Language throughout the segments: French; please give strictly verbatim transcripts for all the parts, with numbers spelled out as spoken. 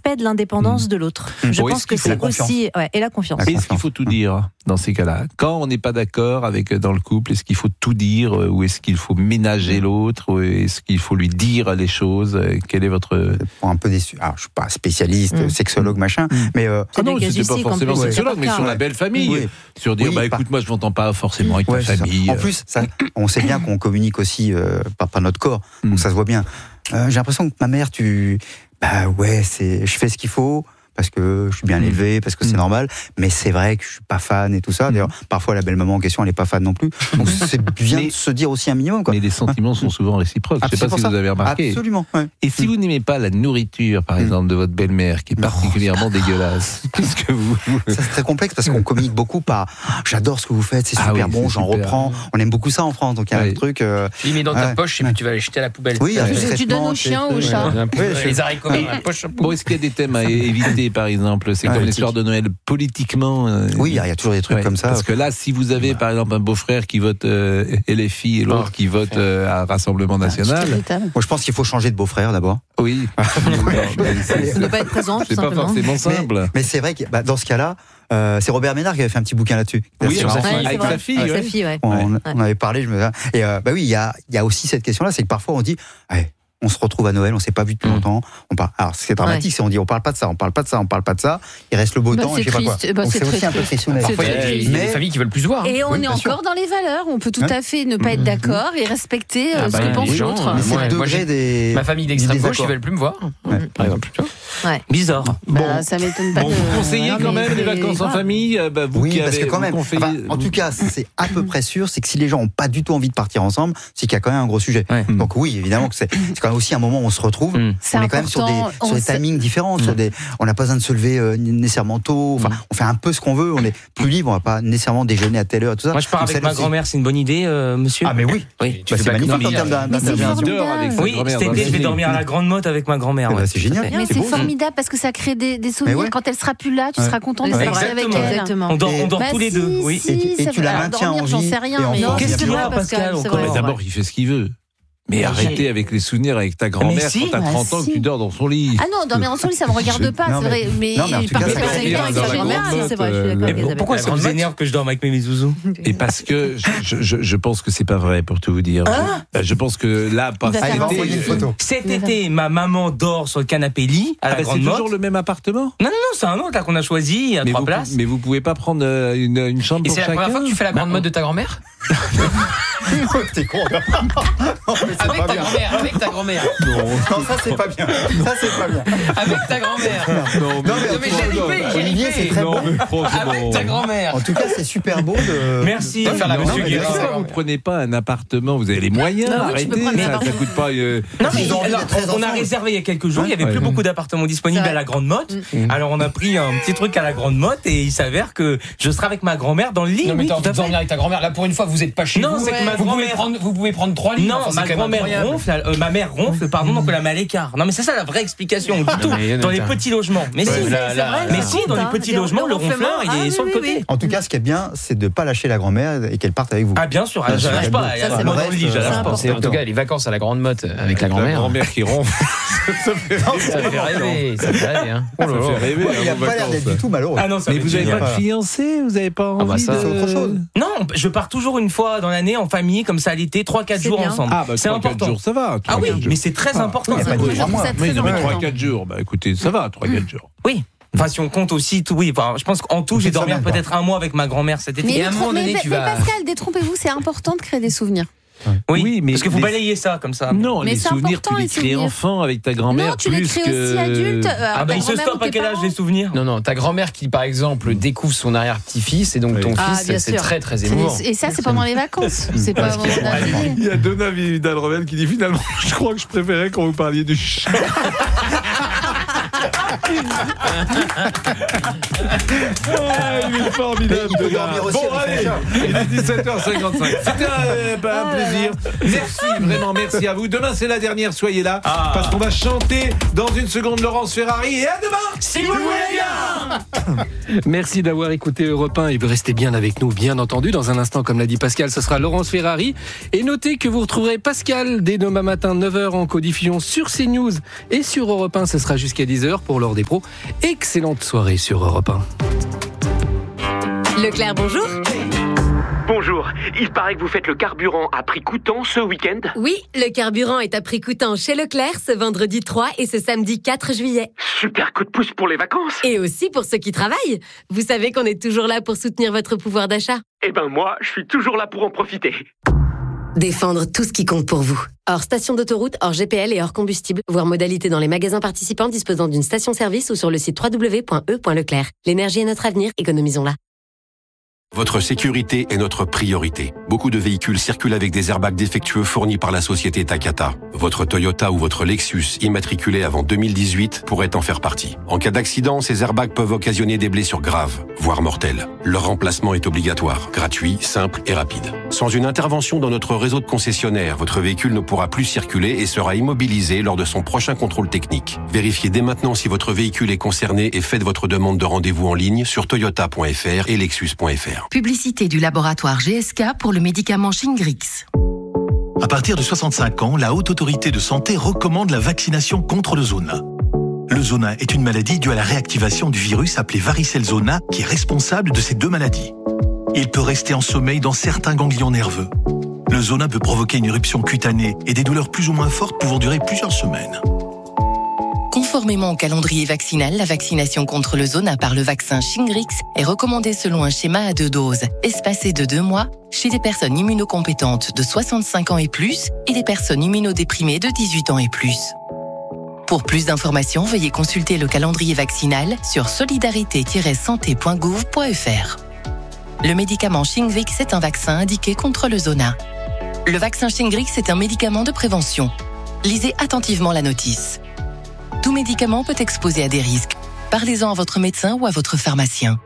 respect de l'indépendance mmh. de l'autre. Je bon, pense que c'est aussi... Ouais, et la confiance. La est-ce qu'il faut tout dire dans ces cas-là ? Quand on n'est pas d'accord avec, dans le couple, est-ce qu'il faut tout dire ou est-ce qu'il faut ménager l'autre ou est-ce qu'il faut lui dire les choses ? Quel est votre... Pour un peu déçu. Alors, je ne suis pas spécialiste, mmh. sexologue, machin, mmh. mais... Euh... Ah non, c'était pas forcément sexologue, mais sur la belle famille. Oui. Sur dire, oui, bah écoute, moi je m'entends pas forcément avec ouais, ta famille. En plus, ça, on sait bien qu'on communique aussi euh, par, par notre corps, mmh. donc ça se voit bien. Euh, j'ai l'impression que ma mère, tu... Bah ouais, c'est... je fais ce qu'il faut... parce que je suis bien élevé, parce que c'est mmh. normal, mais c'est vrai que je suis pas fan et tout ça. D'ailleurs, parfois la belle-maman en question, elle est pas fan non plus. Donc c'est bien mais, de se dire aussi un minimum, quoi. Mais les sentiments sont souvent réciproques. Je sais pas si ça. Vous avez remarqué. Absolument. Ouais. Et si vous n'aimez pas la nourriture, par exemple, mmh. de votre belle-mère, qui est particulièrement dégueulasse, qu'est-ce que vous... Ça c'est très complexe parce qu'on communique beaucoup par « j'adore ce que vous faites, c'est super ah oui, bon, c'est j'en super. reprends ». On aime beaucoup ça en France, donc il y a ouais. un truc... Euh... Tu mets dans ta ouais. poche et puis tu vas les jeter à la poubelle. Oui, tu donnes aux chiens ou aux chats. Les haricots dans la poche. Bon, est-ce qu'il y a des thèmes à éviter, par exemple ? C'est comme l'histoire de Noël politiquement. Euh, oui, il y a toujours des trucs ouais, comme ça. Parce que là, si vous avez par exemple un beau-frère qui vote euh, L F I et l'autre oh, qui vote euh, à Rassemblement National. Moi, je pense qu'il faut changer de beau-frère d'abord. Oui. Ne pas être présent. C'est pas forcément simple. Mais, mais c'est vrai que bah, dans ce cas-là, euh, c'est Robert Ménard qui avait fait un petit bouquin là-dessus. Oui, sur sa fille, ouais, avec sa fille. Avec ouais. sa fille ouais. On, ouais. on avait parlé, je me et euh, bah oui, il y a, il y a aussi cette question-là, c'est que parfois on dit. Ouais, on se retrouve à Noël, on s'est pas vu depuis mmh. longtemps. On parle. Alors, ce qui est dramatique, ouais. c'est on dit on parle pas de ça, on parle pas de ça, on parle pas de ça. Il reste le beau bah, temps, et je sais pas quoi. Bah, Donc c'est, c'est aussi triste. un peu triste. Parfois, il y a, il y a des familles qui veulent plus se voir. Et on oui, est encore sûr. dans les valeurs. On peut tout à fait ne pas être d'accord et respecter ah, bah, ce que pense gens, l'autre. Mais c'est le degré des. Ma famille d'extrême gauche, ils veulent plus me voir. Par exemple. Ouais. Bizarre. Bon, bah, ça m'étonne pas. Bon, de... vous conseillez quand même les vacances en famille, bah, vous oui, qui parce avez, que quand même. Confé... Enfin, en tout cas, c'est à peu près sûr, c'est que si les gens ont pas du tout envie de partir ensemble, c'est qu'il y a quand même un gros sujet. Ouais. Donc oui, évidemment que c'est, c'est quand même aussi un moment où on se retrouve. Mmh. C'est on important. est quand même sur des, sur des timings différents. Mmh. Sur des, on n'a pas besoin de se lever euh, nécessairement tôt. Enfin, on fait un peu ce qu'on veut. On est plus libre. On va pas nécessairement déjeuner à telle heure. Tout ça. Moi, je pars donc, avec ma aussi. grand-mère. C'est une bonne idée, euh, monsieur. Ah mais oui. Oui. Bah, c'est magnifique en termes d'intervention. Oui, cet été, je vais dormir à la Grande Motte avec ma grand-mère. C'est génial. Mais c'est formidable parce que ça crée des souvenirs. Quand elle sera plus là, tu seras content de rester avec elle. Exactement. On dort, on dort bah tous si, les deux. Oui. Si, et, et tu la maintiens en vie. J'en sais rien. Mais qu'est-ce qu'il y a, Pascal ? D'abord, il fait ce qu'il veut. Mais arrêtez avec les souvenirs avec ta grand-mère si, quand t'as trente ans si. que tu dors dans son lit. Ah non, dormir dans son lit, ça me regarde pas, non, c'est vrai. Mais, non, mais en tout cas, c'est vrai, je suis d'accord. Pourquoi ça vous énerve que je dorme avec mes zouzous ? Et parce que je, je, je pense que c'est pas vrai, pour tout vous dire. Ah je, je pense que là, pas cet été, ma maman dort sur le canapé lit à la ah bah Grande c'est Motte. toujours le même appartement ? Non, non, non, c'est un autre là qu'on a choisi à mais trois vous, places. Mais vous pouvez pas prendre une, une chambre Et pour c'est chacun ? la première fois que tu fais la Grande Motte de ta grand-mère ? T'es con. Avec ta grand-mère, avec ta grand-mère. Non, non, ça c'est pas bien. Ça c'est pas bien. Avec ta grand-mère. Non, non, mais, non, mais j'ai ripé, j'ai Olivier, ripé. c'est très non, bon. Avec ta grand-mère. En tout cas, c'est super beau de. Merci de faire la monsieur Guérin. Pourquoi vous prenez pas un appartement ? Vous avez les moyens, non, arrêtez, ça, ça coûte pas. Euh... Non, mais alors, on a réservé il y a quelques jours, il y avait plus beaucoup d'appartements disponibles à la Grande Motte. Alors on a pris un petit truc à la Grande Motte et il s'avère que je serai avec ma grand-mère dans le lit. Non, mais t'as envie de dormir avec ta grand-mère. Là, pour une fois, vous êtes pas chez vous. Non, c'est que ma vous pouvez grand-mère. prendre, vous pouvez prendre trois lits. Non, enfin, ma grand-mère ronfle, euh, ma mère ronfle, pardon, donc on la met à l'écart. Non, mais c'est ça la vraie explication. On dit tout dans les petits logements. Mais si, mais si, dans les petits logements, le ronfleur, il est sur le côté. En tout cas, ce qui est bien, c'est de pas lâcher la grand-mère et qu'elle parte avec vous. Ah bien sûr, je lâche pas. Moi dans le lit, je lâche pas. En tout cas, les vacances à la Grande Motte avec la grand-mère. La grand-mère qui ronfle. Ça fait rêver. Ça fait rêver. Ça fait rêver. Il a pas l'air d'être du tout malheureux. Ah non, mais vous n'avez pas de fiancé, vous n'avez pas envie de... C'est autre chose. Non, je pars toujours une fois dans l'année en famille, comme ça l'été, trois quatre jours ensemble. Ah bah c'est important. jours, ça va. Ah oui, mais c'est très important. Mais trois quatre jours, bah écoutez, ça va, trois quatre jours. Oui. Enfin, si on compte aussi tout, oui. Enfin, je pense qu'en tout, j'ai dormi peut-être un mois avec ma grand-mère cet été. Mais, et à un moment donné, mais, tu mais vas. Pascal, détrompez-vous, c'est important de créer des souvenirs. Oui, oui, mais parce que vous les... balayez ça comme ça. Non, mais les souvenirs, tu les crées enfant avec ta grand-mère. Non, tu plus les crées que... aussi adulte. Euh, ah bah il se stoppe à quel âge les souvenirs ? Non, non, ta grand-mère qui par exemple découvre son arrière-petit-fils et donc oui. ton ah, fils, c'est très très émouvant. Et ça, c'est pendant les vacances. C'est pas avant la Il y a Donna Vidal-Revel qui dit finalement, je crois que je préférais quand vous parliez du chat. Ah, il est formidable. Il peut dormir aussi bon, allez, il est dix-sept heures cinquante-cinq. C'était un, un, un plaisir. Merci, vraiment, merci à vous. Demain, c'est la dernière, soyez là. Ah. Parce qu'on va chanter dans une seconde Laurence Ferrari. Et à demain, si vous voulez bien. Merci d'avoir écouté Europe un et vous restez bien avec nous, bien entendu. Dans un instant, comme l'a dit Pascal, ce sera Laurence Ferrari. Et notez que vous retrouverez Pascal dès demain matin, neuf heures en codiffusion sur CNews et sur Europe un. Ce sera jusqu'à dix heures pour l'heure des pros. Excellente soirée sur Europe un. Leclerc, bonjour. Bonjour, il paraît que vous faites le carburant à prix coûtant ce week-end ? Oui, le carburant est à prix coûtant chez Leclerc ce vendredi trois et ce samedi quatre juillet. Super coup de pouce pour les vacances. Et aussi pour ceux qui travaillent. Vous savez qu'on est toujours là pour soutenir votre pouvoir d'achat. Eh ben moi, je suis toujours là pour en profiter. Défendre tout ce qui compte pour vous. Hors station d'autoroute, hors G P L et hors combustible. Voir modalité dans les magasins participants disposant d'une station-service ou sur le site w w w point e point leclerc. L'énergie est notre avenir, économisons-la. Votre sécurité est notre priorité. Beaucoup de véhicules circulent avec des airbags défectueux fournis par la société Takata. Votre Toyota ou votre Lexus immatriculé avant deux mille dix-huit pourrait en faire partie. En cas d'accident, ces airbags peuvent occasionner des blessures graves, voire mortelles. Leur remplacement est obligatoire, gratuit, simple et rapide. Sans une intervention dans notre réseau de concessionnaires, votre véhicule ne pourra plus circuler et sera immobilisé lors de son prochain contrôle technique. Vérifiez dès maintenant si votre véhicule est concerné et faites votre demande de rendez-vous en ligne sur toyota point f r et lexus point f r. Publicité du laboratoire G S K pour le médicament Shingrix. À partir de soixante-cinq ans, la Haute Autorité de Santé recommande la vaccination contre le zona. Le zona est une maladie due à la réactivation du virus appelé varicelle zona qui est responsable de ces deux maladies. Il peut rester en sommeil dans certains ganglions nerveux. Le zona peut provoquer une éruption cutanée et des douleurs plus ou moins fortes pouvant durer plusieurs semaines. Conformément au calendrier vaccinal, la vaccination contre le zona par le vaccin Shingrix est recommandée selon un schéma à deux doses, espacé de deux mois, chez des personnes immunocompétentes de soixante-cinq ans et plus et des personnes immunodéprimées de dix-huit ans et plus. Pour plus d'informations, veuillez consulter le calendrier vaccinal sur solidarité tiret santé point gouv point f r. Le médicament Shingrix est un vaccin indiqué contre le zona. Le vaccin Shingrix est un médicament de prévention. Lisez attentivement la notice. Tout médicament peut exposer à des risques. Parlez-en à votre médecin ou à votre pharmacien.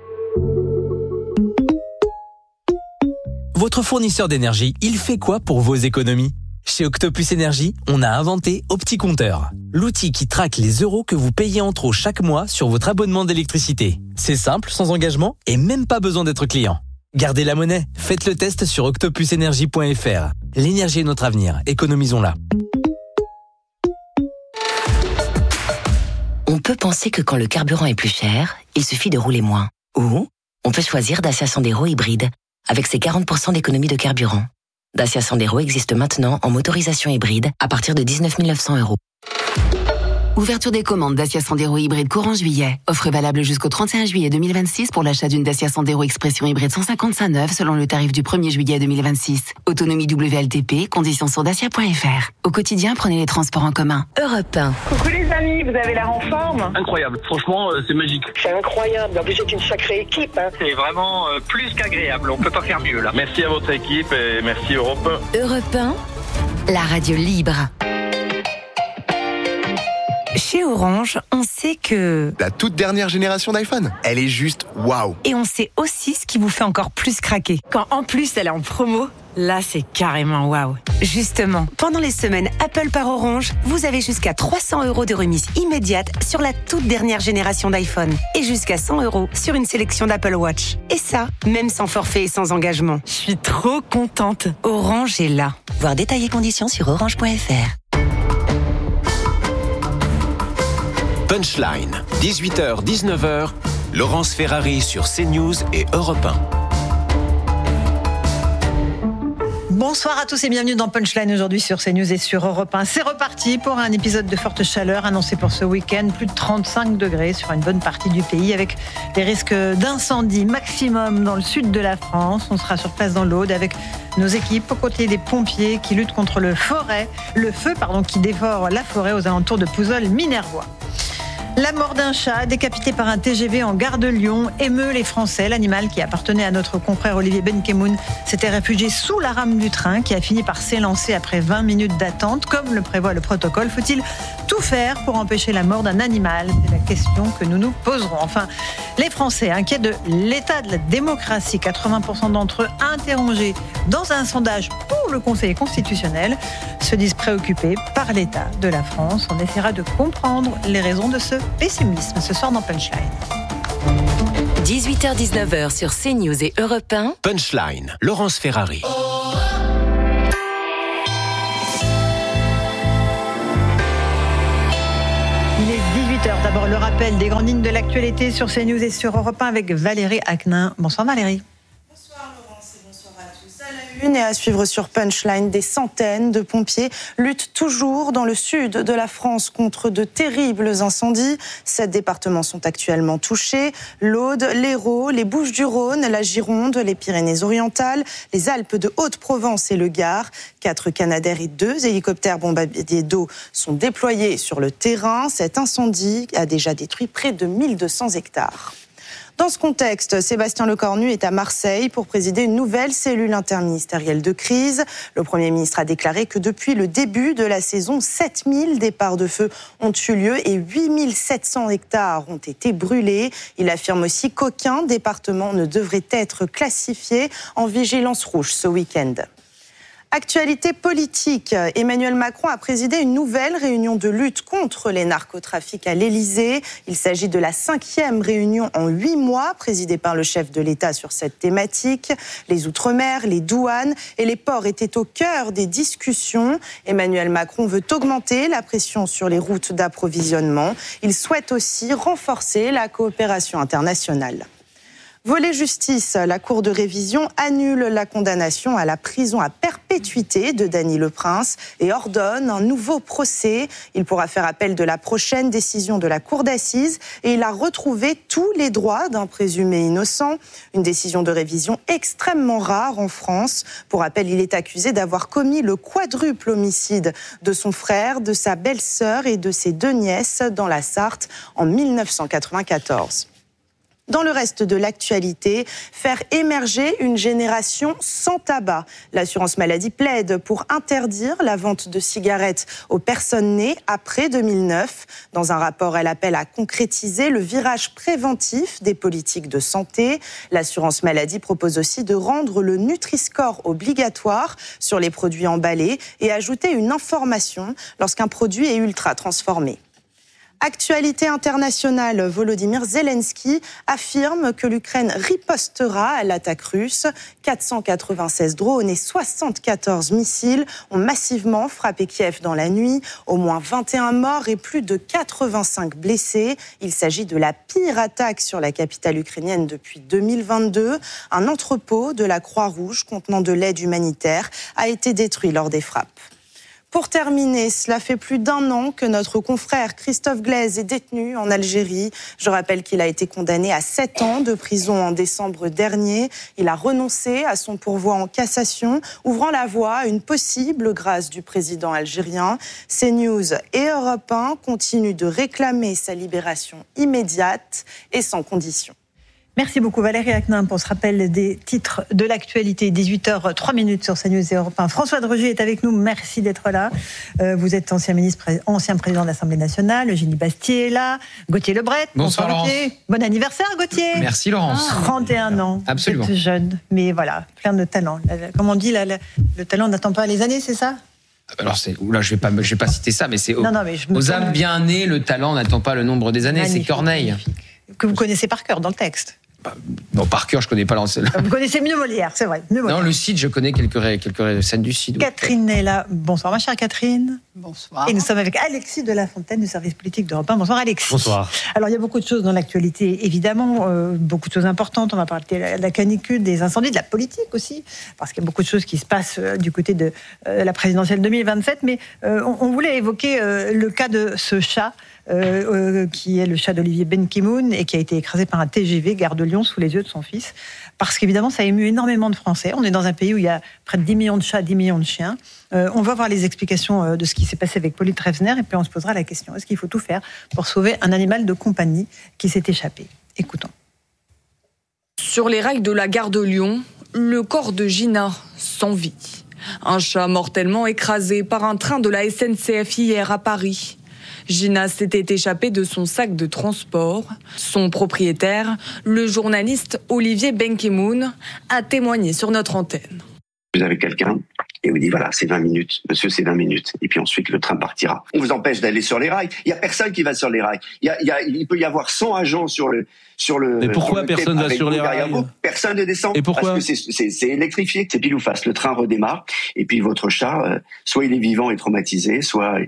Votre fournisseur d'énergie, il fait quoi pour vos économies ? Chez Octopus Énergie, on a inventé OptiCompteur, l'outil qui traque les euros que vous payez en trop chaque mois sur votre abonnement d'électricité. C'est simple, sans engagement et même pas besoin d'être client. Gardez la monnaie, faites le test sur octopus énergie point f r. L'énergie est notre avenir, économisons-la. On peut penser que quand le carburant est plus cher, il suffit de rouler moins. Ou on peut choisir Dacia Sandero hybride, avec ses quarante pour cent d'économie de carburant. Dacia Sandero existe maintenant en motorisation hybride à partir de dix-neuf mille neuf cents euros. Ouverture des commandes Dacia Sandero hybride courant juillet. Offre valable jusqu'au trente et un juillet deux mille vingt-six pour l'achat d'une Dacia Sandero Expression hybride cent cinquante-cinq neuve selon le tarif du premier juillet deux mille vingt-six. Autonomie W L T P, conditions sur dacia point f r. Au quotidien, prenez les transports en commun. Europe un. Coucou les amis, vous avez l'air en forme. Incroyable, franchement euh, c'est magique. C'est incroyable, en plus c'est une sacrée équipe. Hein. C'est vraiment euh, plus qu'agréable, on peut pas faire mieux là. Merci à votre équipe et merci Europe un. Europe un, la radio libre. Chez Orange, on sait que... La toute dernière génération d'iPhone, elle est juste waouh. Et on sait aussi ce qui vous fait encore plus craquer. Quand en plus elle est en promo, là c'est carrément waouh. Justement, pendant les semaines Apple par Orange, vous avez jusqu'à trois cents euros de remise immédiate sur la toute dernière génération d'iPhone. Et jusqu'à cent euros sur une sélection d'Apple Watch. Et ça, même sans forfait et sans engagement. Je suis trop contente. Orange est là. Voir détails et conditions sur orange point f r. Punchline, dix-huit heures dix-neuf heures, Laurence Ferrari sur CNews et Europe un. Bonsoir à tous et bienvenue dans Punchline aujourd'hui sur CNews et sur Europe un. C'est reparti pour un épisode de forte chaleur annoncé pour ce week-end. Plus de trente-cinq degrés sur une bonne partie du pays avec des risques d'incendie maximum dans le sud de la France. On sera sur place dans l'Aude avec nos équipes aux côtés des pompiers qui luttent contre le, forêt, le feu pardon, qui dévore la forêt aux alentours de Pouzols-Minervois. La mort d'un chat décapité par un T G V en gare de Lyon émeut les Français. L'animal qui appartenait à notre confrère Olivier Benkemoun s'était réfugié sous la rame du train qui a fini par s'élancer après vingt minutes d'attente. Comme le prévoit le protocole, faut-il tout faire pour empêcher la mort d'un animal ? C'est la question que nous nous poserons. Enfin, les Français inquiets de l'état de la démocratie. quatre-vingts pour cent d'entre eux interrogés dans un sondage pour le Conseil constitutionnel se disent préoccupés par l'état de la France. On essaiera de comprendre les raisons de ce pessimisme ce soir dans Punchline. dix-huit heures dix-neuf heures sur CNews et Europe un. Punchline, Laurence Ferrari. Il est dix-huit heures. D'abord, le rappel des grandes lignes de l'actualité sur CNews et sur Europe un avec Valérie Acquenin. Bonsoir Valérie. Une et à suivre sur Punchline, des centaines de pompiers luttent toujours dans le sud de la France contre de terribles incendies. Sept départements sont actuellement touchés. L'Aude, l'Hérault, les Bouches-du-Rhône, la Gironde, les Pyrénées-Orientales, les Alpes de Haute-Provence et le Gard. Quatre Canadair et deux hélicoptères bombardiers d'eau sont déployés sur le terrain. Cet incendie a déjà détruit près de mille deux cents hectares. Dans ce contexte, Sébastien Lecornu est à Marseille pour présider une nouvelle cellule interministérielle de crise. Le Premier ministre a déclaré que depuis le début de la saison, sept mille départs de feu ont eu lieu et huit mille sept cents hectares ont été brûlés. Il affirme aussi qu'aucun département ne devrait être classifié en vigilance rouge ce week-end. Actualité politique, Emmanuel Macron a présidé une nouvelle réunion de lutte contre les narcotrafics à l'Élysée. Il s'agit de la cinquième réunion en huit mois présidée par le chef de l'État sur cette thématique. Les Outre-mer, les douanes et les ports étaient au cœur des discussions. Emmanuel Macron veut augmenter la pression sur les routes d'approvisionnement. Il souhaite aussi renforcer la coopération internationale. Volet justice, la Cour de révision annule la condamnation à la prison à perpétuité de Dany Leprince et ordonne un nouveau procès. Il pourra faire appel de la prochaine décision de la Cour d'assises et il a retrouvé tous les droits d'un présumé innocent. Une décision de révision extrêmement rare en France. Pour rappel, il est accusé d'avoir commis le quadruple homicide de son frère, de sa belle-sœur et de ses deux nièces dans la Sarthe en mille neuf cent quatre-vingt-quatorze. Dans le reste de l'actualité, faire émerger une génération sans tabac. L'assurance maladie plaide pour interdire la vente de cigarettes aux personnes nées après deux mille neuf. Dans un rapport, elle appelle à concrétiser le virage préventif des politiques de santé. L'assurance maladie propose aussi de rendre le Nutri-Score obligatoire sur les produits emballés et ajouter une information lorsqu'un produit est ultra transformé. Actualité internationale, Volodymyr Zelensky affirme que l'Ukraine ripostera à l'attaque russe. quatre cent quatre-vingt-seize drones et soixante-quatorze missiles ont massivement frappé Kiev dans la nuit. Au moins vingt et un morts et plus de quatre-vingt-cinq blessés. Il s'agit de la pire attaque sur la capitale ukrainienne depuis deux mille vingt-deux. Un entrepôt de la Croix-Rouge contenant de l'aide humanitaire a été détruit lors des frappes. Pour terminer, cela fait plus d'un an que notre confrère Christophe Glaise est détenu en Algérie. Je rappelle qu'il a été condamné à sept ans de prison en décembre dernier. Il a renoncé à son pourvoi en cassation, ouvrant la voie à une possible grâce du président algérien. CNews et Europe un continuent de réclamer sa libération immédiate et sans condition. Merci beaucoup Valérie Acquenin pour ce rappel des titres de l'actualité. dix-huit heures trois minutes sur CNews et Europe un. François de Rugy est avec nous, merci d'être là. Euh, vous êtes ancien ministre, ancien président de l'Assemblée nationale, Eugénie Bastier est là, Gauthier Lebret. Bonsoir, bonsoir Gauthier. Bon anniversaire Gauthier. Merci Laurence. trente et un ans. Absolument. Vous êtes jeune, mais voilà, plein de talent. Comme on dit, là, le talent n'attend pas les années, c'est ça ? Alors c'est, là je vais pas, je vais pas citer ça, mais c'est aux, non, non, mais je me aux âmes bien nées, le talent n'attend pas le nombre des années. Magnifique, c'est Corneille. Magnifique. Que vous connaissez par cœur dans le texte. Bah, non, par cœur, je connais pas l'ancien. Vous connaissez mieux Molière, c'est vrai. Mieux Molière. Non, le Cid, je connais quelques, quelques scènes du Cid. Catherine est là. Bonsoir, ma chère Catherine. Bonsoir. Et nous sommes avec Alexis de la Fontaine du service politique d'Europe un. Bonsoir, Alexis. Bonsoir. Alors, il y a beaucoup de choses dans l'actualité, évidemment, euh, beaucoup de choses importantes. On va parler de la canicule, des incendies, de la politique aussi, parce qu'il y a beaucoup de choses qui se passent euh, du côté de euh, la présidentielle deux mille vingt-sept. Mais euh, on, on voulait évoquer euh, le cas de ce chat. Euh, euh, qui est le chat d'Olivier Benkemoun et qui a été écrasé par un T G V gare de Lyon sous les yeux de son fils, parce qu'évidemment ça a ému énormément de Français. On est dans un pays où il y a près de dix millions de chats, dix millions de chiens. Euh, on va voir les explications euh, de ce qui s'est passé avec Pauline Trefner et puis on se posera la question, est-ce qu'il faut tout faire pour sauver un animal de compagnie qui s'est échappé? Écoutons. Sur les rails de la gare de Lyon, le corps de Gina sans vie. Un chat mortellement écrasé par un train de la S N C F hier à Paris. Gina s'était échappée de son sac de transport. Son propriétaire, le journaliste Olivier Benkemoun, a témoigné sur notre antenne. Vous avez quelqu'un et vous dit voilà, c'est vingt minutes, monsieur, c'est vingt minutes. Et puis ensuite, le train partira. On vous empêche d'aller sur les rails. Il n'y a personne qui va sur les rails. Il, y a, il, y a, il peut y avoir cent agents sur le... Sur le, et pourquoi personne ne va sur les rails? Personne ne descend. Et pourquoi? Parce que c'est, c'est, c'est électrifié, c'est pile ou face. Le train redémarre et puis votre chat, euh, soit il est vivant et traumatisé, soit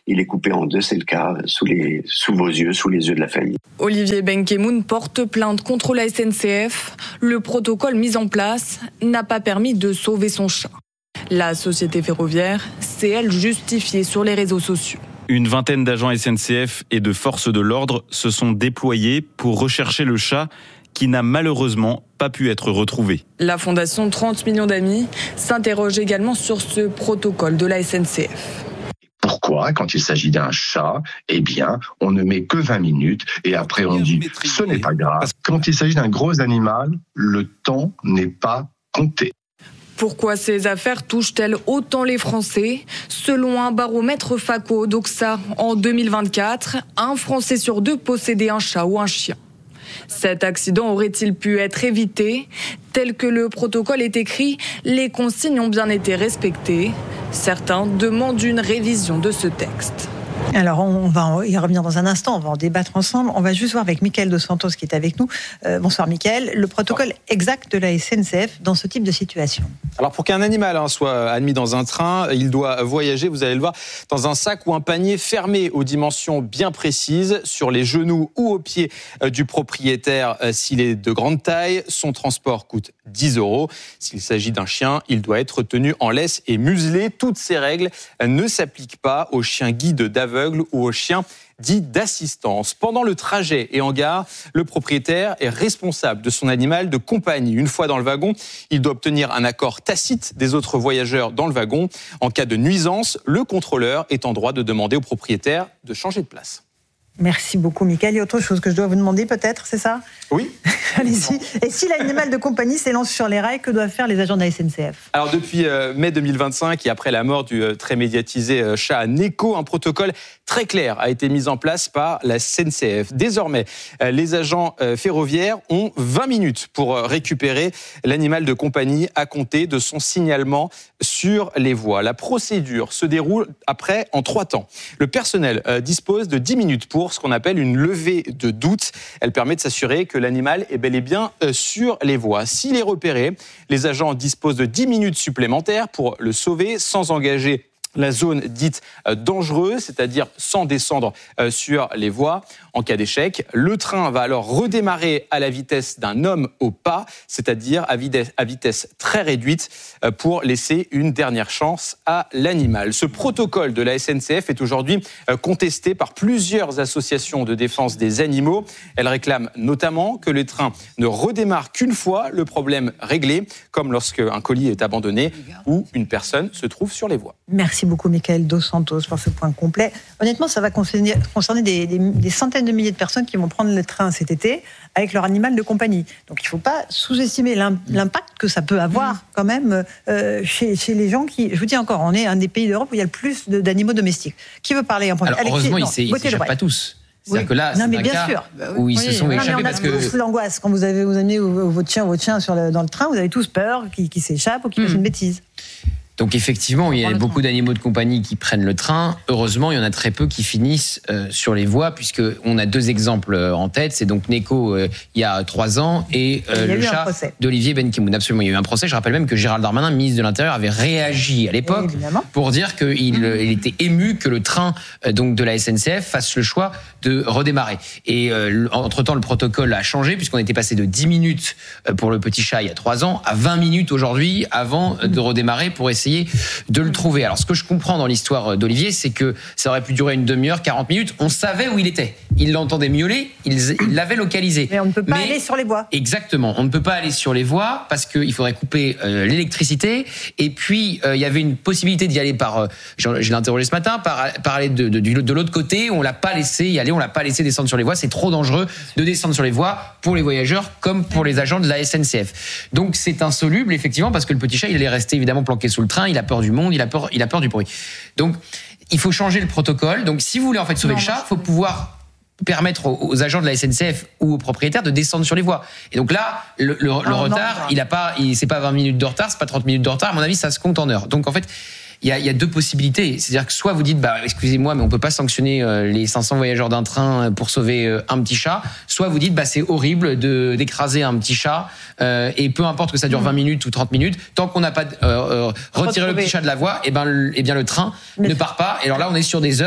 il est coupé en deux, c'est le cas, sous, les, sous vos yeux, sous les yeux de la famille. Olivier Benkemoun porte plainte contre la S N C F. Le protocole mis en place n'a pas permis de sauver son chat. La société ferroviaire s'est, elle, justifiée sur les réseaux sociaux. Une vingtaine d'agents S N C F et de forces de l'ordre se sont déployés pour rechercher le chat qui n'a malheureusement pas pu être retrouvé. La fondation trente millions d'amis s'interroge également sur ce protocole de la S N C F. Pourquoi, quand il s'agit d'un chat, eh bien, on ne met que vingt minutes et après on dit « ce n'est pas grave ». Quand il s'agit d'un gros animal, le temps n'est pas compté. Pourquoi ces affaires touchent-elles autant les Français ? Selon un baromètre Faco Doxa, en deux mille vingt-quatre, un Français sur deux possédait un chat ou un chien. Cet accident aurait-il pu être évité ? Tel que le protocole est écrit, les consignes ont bien été respectées. Certains demandent une révision de ce texte. Alors, on va y revenir dans un instant, on va en débattre ensemble. On va juste voir avec Mickaël Dos Santos qui est avec nous. Euh, bonsoir Mickaël. Le protocole exact de la S N C F dans ce type de situation. Alors, pour qu'un animal hein, soit admis dans un train, il doit voyager, vous allez le voir, dans un sac ou un panier fermé aux dimensions bien précises, sur les genoux ou aux pieds du propriétaire s'il est de grande taille. Son transport coûte dix euros. S'il s'agit d'un chien, il doit être tenu en laisse et muselé. Toutes ces règles ne s'appliquent pas aux chiens guides d'aveugle ou aux chiens dits d'assistance. Pendant le trajet et en gare, le propriétaire est responsable de son animal de compagnie. Une fois dans le wagon, il doit obtenir un accord tacite des autres voyageurs dans le wagon. En cas de nuisance, le contrôleur est en droit de demander au propriétaire de changer de place. Merci beaucoup, Mickaël. Il y a autre chose que je dois vous demander, peut-être, c'est ça ? Oui. Allez-y. Et si l'animal de compagnie s'élance sur les rails, que doivent faire les agents de la S N C F ? Alors, depuis euh, mai deux mille vingt-cinq et après la mort du euh, très médiatisé euh, chat Neko, un protocole très clair a été mis en place par la S N C F. Désormais, euh, les agents euh, ferroviaires ont vingt minutes pour euh, récupérer l'animal de compagnie à compter de son signalement sur les voies. La procédure se déroule après en trois temps. Le personnel euh, dispose de dix minutes pour ce qu'on appelle une levée de doute. Elle permet de s'assurer que l'animal est bel et bien sur les voies. S'il est repéré, les agents disposent de dix minutes supplémentaires pour le sauver sans engager la zone dite dangereuse, c'est-à-dire sans descendre sur les voies. En cas d'échec, le train va alors redémarrer à la vitesse d'un homme au pas, c'est-à-dire à vitesse très réduite, pour laisser une dernière chance à l'animal. Ce protocole de la S N C F est aujourd'hui contesté par plusieurs associations de défense des animaux. Elles réclament notamment que le train ne redémarre qu'une fois le problème réglé, comme lorsqu'un colis est abandonné ou une personne se trouve sur les voies. Merci beaucoup, Mickaël Dos Santos, pour ce point complet. Honnêtement, ça va concerner, concerner des, des, des centaines de milliers de personnes qui vont prendre le train cet été avec leur animal de compagnie. Donc, il ne faut pas sous-estimer l'impact que ça peut avoir quand même euh, chez, chez les gens qui... Je vous dis encore, on est un des pays d'Europe où il y a le plus de, d'animaux domestiques. Qui veut parler en premier ? Alors, Alexis, heureusement, non, ils ne s'échappent pas tous. C'est-à-dire oui. que là, non, mais c'est un bien cas sûr. où ils oui. se sont non, échappés on a parce tous que... l'angoisse. Quand vous avez vous amenez votre chien ou votre chien sur le, dans le train, vous avez tous peur qu'il, qu'il s'échappe ou qu'il mmh. fasse une bêtise. Donc effectivement, il y a beaucoup d'animaux de compagnie qui prennent le train. Heureusement, il y en a très peu qui finissent euh, sur les voies, puisque on a deux exemples en tête. C'est donc Neko euh, il y a trois ans et euh, le chat d'Olivier Benkemoun. Absolument, il y a eu un procès. Je rappelle même que Gérald Darmanin, ministre de l'Intérieur, avait réagi à l'époque pour dire qu'il mmh. il était ému que le train euh, donc de la S N C F fasse le choix de redémarrer. Et euh, entre-temps, le protocole a changé puisqu'on était passé de dix minutes pour le petit chat il y a trois ans à vingt minutes aujourd'hui avant de redémarrer pour essayer de le trouver. Alors, ce que je comprends dans l'histoire d'Olivier, c'est que ça aurait pu durer une demi-heure, quarante minutes. On savait où il était. Il l'entendait miauler, il l'avait localisé. Mais on ne peut pas Mais, aller sur les voies. Exactement. On ne peut pas aller sur les voies parce qu'il faudrait couper euh, l'électricité. Et puis, euh, il y avait une possibilité d'y aller par, euh, je l'ai interrogé ce matin, par, par aller de, de, de, de l'autre côté. On l'a pas laissé y aller, on l'a pas laissé descendre sur les voies. C'est trop dangereux de descendre sur les voies pour les voyageurs comme pour les agents de la S N C F. Donc, c'est insoluble, effectivement, parce que le petit chat, il est resté évidemment planqué sous le train. Il a peur du monde, il a peur, il a peur du bruit. Donc, il faut changer le protocole. Donc, si vous voulez en fait sauver non, le chat, il faut pouvoir permettre aux, aux agents de la S N C F ou aux propriétaires de descendre sur les voies. Et donc là, le, le, le oh, retard, non, il a pas, il, c'est pas vingt minutes de retard, c'est pas trente minutes de retard. À mon avis, ça se compte en heures. Donc, en fait, il y a, il y a deux possibilités. C'est-à-dire que soit vous dites, bah, excusez-moi, mais on peut pas sanctionner euh, les cinq cents voyageurs d'un train pour sauver euh, un petit chat. Soit vous dites, bah, c'est horrible de, d'écraser un petit chat, euh, et peu importe que ça dure vingt minutes ou trente minutes, tant qu'on n'a pas euh, euh, retiré le petit chat de la voie, et ben, le, et bien, le train mais ne part pas. Et alors là, on est sur des heures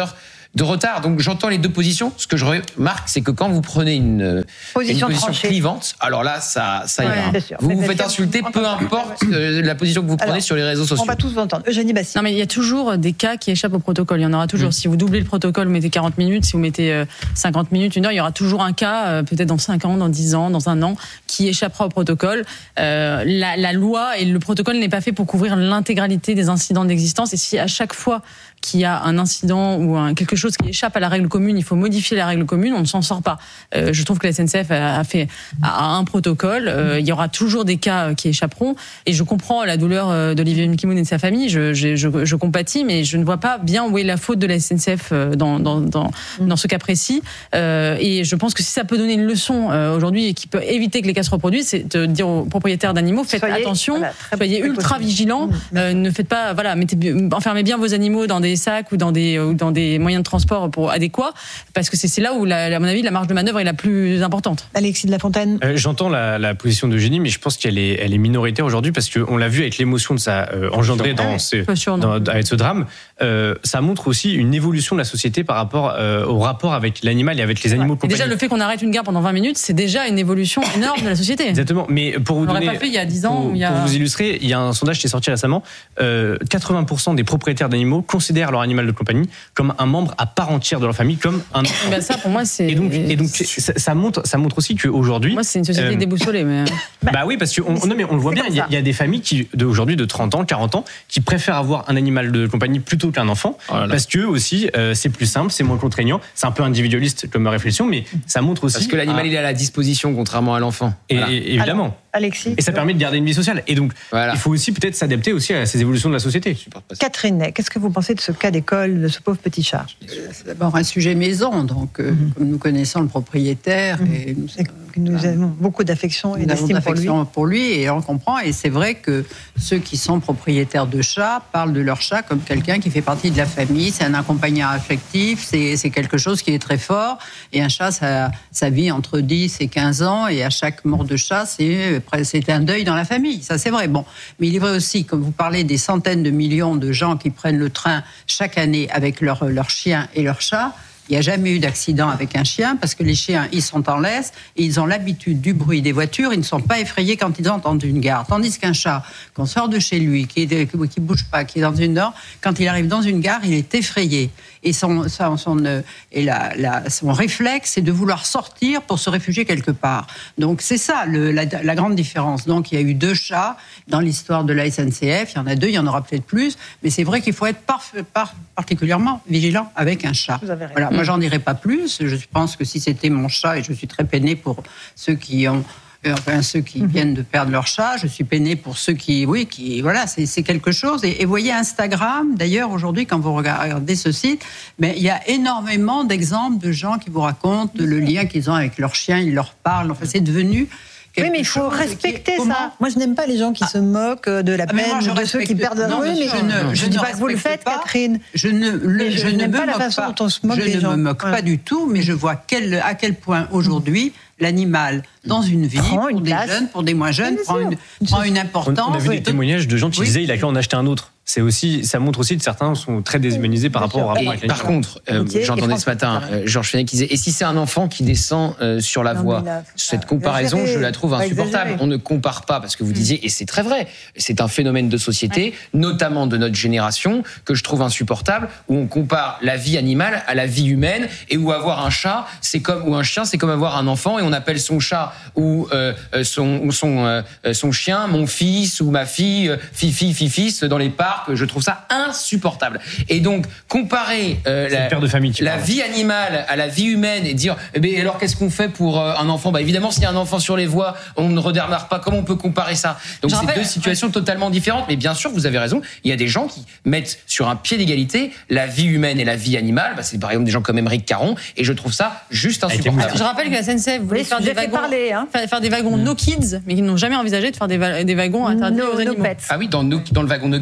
de retard. Donc j'entends les deux positions. Ce que je remarque, c'est que quand vous prenez une position, une position clivante, alors là, ça, ça ira. Ouais, vous vous faites insulter, peu importe euh, la position que vous prenez alors, sur les réseaux sociaux. On va tous vous entendre. Eugénie Bassi. Non, mais il y a toujours des cas qui échappent au protocole. Il y en aura toujours. Mmh. Si vous doublez le protocole, vous mettez quarante minutes. Si vous mettez cinquante minutes, une heure, il y aura toujours un cas, peut-être dans cinq ans, dans dix ans, dans un an, qui échappera au protocole. Euh, la, la loi et le protocole n'est pas fait pour couvrir l'intégralité des incidents d'existence. Et si à chaque fois qu'il y a un incident ou un, quelque chose qui échappe à la règle commune, il faut modifier la règle commune, on ne s'en sort pas. Euh, je trouve que la S N C F a, a fait a un protocole. Euh, il y aura toujours des cas qui échapperont. Et je comprends la douleur d'Olivier Nkimoun et de sa famille. Je, je, je, je compatis, mais je ne vois pas bien où est la faute de la S N C F dans, dans, dans, dans ce cas précis. Euh, et je pense que si ça peut donner une leçon euh, aujourd'hui et qui peut éviter que les cas se reproduisent, c'est de dire aux propriétaires d'animaux, faites soyez, attention, voilà, soyez ultra possible. vigilants. Euh, ne faites pas, voilà, mettez, enfermez bien vos animaux dans des sacs ou dans des, ou dans des moyens de transport pour adéquats, parce que c'est, c'est là où, la, à mon avis, la marge de manœuvre est la plus importante. Alexis de la Fontaine. Euh, j'entends la, la position d'Eugénie, mais je pense qu'elle est, elle est minoritaire aujourd'hui, parce qu'on l'a vu avec l'émotion que ça euh, engendré dans, ah, ce, sûr, dans avec ce drame. Euh, ça montre aussi une évolution de la société par rapport euh, au rapport avec l'animal et avec les animaux de compagnie. Déjà, le fait qu'on arrête une gare pendant vingt minutes, c'est déjà une évolution énorme de la société. Exactement. Mais pour vous on donner, l'aurait pas fait il y a dix ans. Pour, il y a... pour vous illustrer, il y a un sondage qui est sorti récemment. Euh, quatre-vingts pour cent des propriétaires d'animaux considèrent leur animal de compagnie comme un membre à part entière de leur famille, comme un enfant. Ben ça, pour moi, c'est. Et donc, et donc ça, ça montre, ça montre aussi qu'aujourd'hui. Moi, c'est une société euh, déboussolée, mais. Bah oui, parce que on, non, mais on le voit bien. Il y, il y a des familles qui, d'aujourd'hui, de trente ans, quarante ans, qui préfèrent avoir un animal de compagnie plutôt qu'un enfant, oh parce que aussi, euh, c'est plus simple, c'est moins contraignant. C'est un peu individualiste comme réflexion, mais ça montre aussi. Parce que l'animal, à... il est à la disposition, contrairement à l'enfant. Et, voilà. et évidemment. Alors, Alexis. Et ça permet de garder une vie sociale. Et donc, voilà. Il faut aussi peut-être s'adapter aussi à ces évolutions de la société. Catherine, qu'est-ce que vous pensez de ce cas d'école, de ce pauvre petit chat ? C'est d'abord un sujet maison, donc euh, mmh. comme nous connaissons le propriétaire, mmh. et nous, et nous avons beaucoup d'affection et d'estime pour lui. pour lui, et on comprend. Et c'est vrai que ceux qui sont propriétaires de chats parlent de leur chat comme quelqu'un qui fait partie de la famille. C'est un accompagnant affectif, c'est, c'est quelque chose qui est très fort. Et un chat, ça, ça vit entre dix et quinze ans, et à chaque mort de chat, c'est, c'est un deuil dans la famille. Ça, c'est vrai. Bon, mais il est vrai aussi, comme vous parlez des centaines de millions de gens qui prennent le train chaque année avec leur, leur chien et leur chat. Il n'y a jamais eu d'accident avec un chien parce que les chiens, ils sont en laisse et ils ont l'habitude du bruit des voitures. Ils ne sont pas effrayés quand ils entendent une gare. Tandis qu'un chat, qu'on sort de chez lui, qui ne qui bouge pas, qui est dans une heure, quand il arrive dans une gare, il est effrayé. Et son, son, son, et la, la, son réflexe, c'est de vouloir sortir pour se réfugier quelque part. Donc c'est ça le, la, la grande différence. Donc il y a eu deux chats dans l'histoire de la S N C F. Il y en a deux, il y en aura peut-être plus. Mais c'est vrai qu'il faut être par, par, particulièrement vigilant avec un chat. Voilà. Moi, j'en dirais pas plus. Je pense que si c'était mon chat, et je suis très peinée pour ceux qui ont, enfin ceux qui mmh. viennent de perdre leur chat, je suis peinée pour ceux qui, oui, qui, voilà, c'est, c'est quelque chose. Et, et voyez Instagram, d'ailleurs, aujourd'hui, quand vous regardez ce site, mais il y a énormément d'exemples de gens qui vous racontent le lien qu'ils ont avec leur chien, ils leur parlent. Enfin, c'est devenu. Oui, mais il faut respecter est... ça. Moi, je n'aime pas les gens qui ah. se moquent de la peine ah, de ceux qui perdent leur vie. Mais je ne, je je dis ne pas que vous le faites, pas. Catherine. Je ne, le, je, je n'aime ne pas me la façon pas. dont on se moque je des gens. Je ne me moque ouais. pas du tout, mais je vois quel, à quel point aujourd'hui l'animal dans une vie, prend pour une des place. jeunes, pour des moins jeunes, prend une, prend une importance. On, on a vu des témoignages de gens qui oui. disaient il a qu'à en acheter un autre. C'est aussi, ça montre aussi que certains sont très déshumanisés par rapport au rapport avec les Par contre, euh, j'entendais ce matin euh, Georges Fenech qui disait et si c'est un enfant qui descend euh, sur la non, voie, là, cette comparaison, je la trouve insupportable. On ne compare pas parce que vous disiez et c'est très vrai, c'est un phénomène de société, ouais. notamment de notre génération, que je trouve insupportable, où on compare la vie animale à la vie humaine et où avoir un chat, c'est comme ou un chien, c'est comme avoir un enfant et on appelle son chat ou euh, son ou son euh, son chien, mon fils ou ma fille, fifi, fifis dans les parcs. Je trouve ça insupportable. Et donc, comparer euh, la, père de famille, la vie animale à la vie humaine et dire, eh bien, alors qu'est-ce qu'on fait pour euh, un enfant ? Bah, évidemment, s'il y a un enfant sur les voies, on ne redémarre pas. Comment on peut comparer ça ? Donc, J'en c'est deux situations ouais. totalement différentes. Mais bien sûr, vous avez raison. Il y a des gens qui mettent sur un pied d'égalité la vie humaine et la vie animale. Bah, c'est par exemple des gens comme Émeric Caron. Et je trouve ça juste insupportable. Je rappelle que la S N C F voulait faire des, wagons, parler, hein. faire, faire des wagons mmh. no kids, mais ils n'ont jamais envisagé de faire des, va- des wagons interdits no, aux animaux. No ah oui, dans, no, dans le wagon no kids, les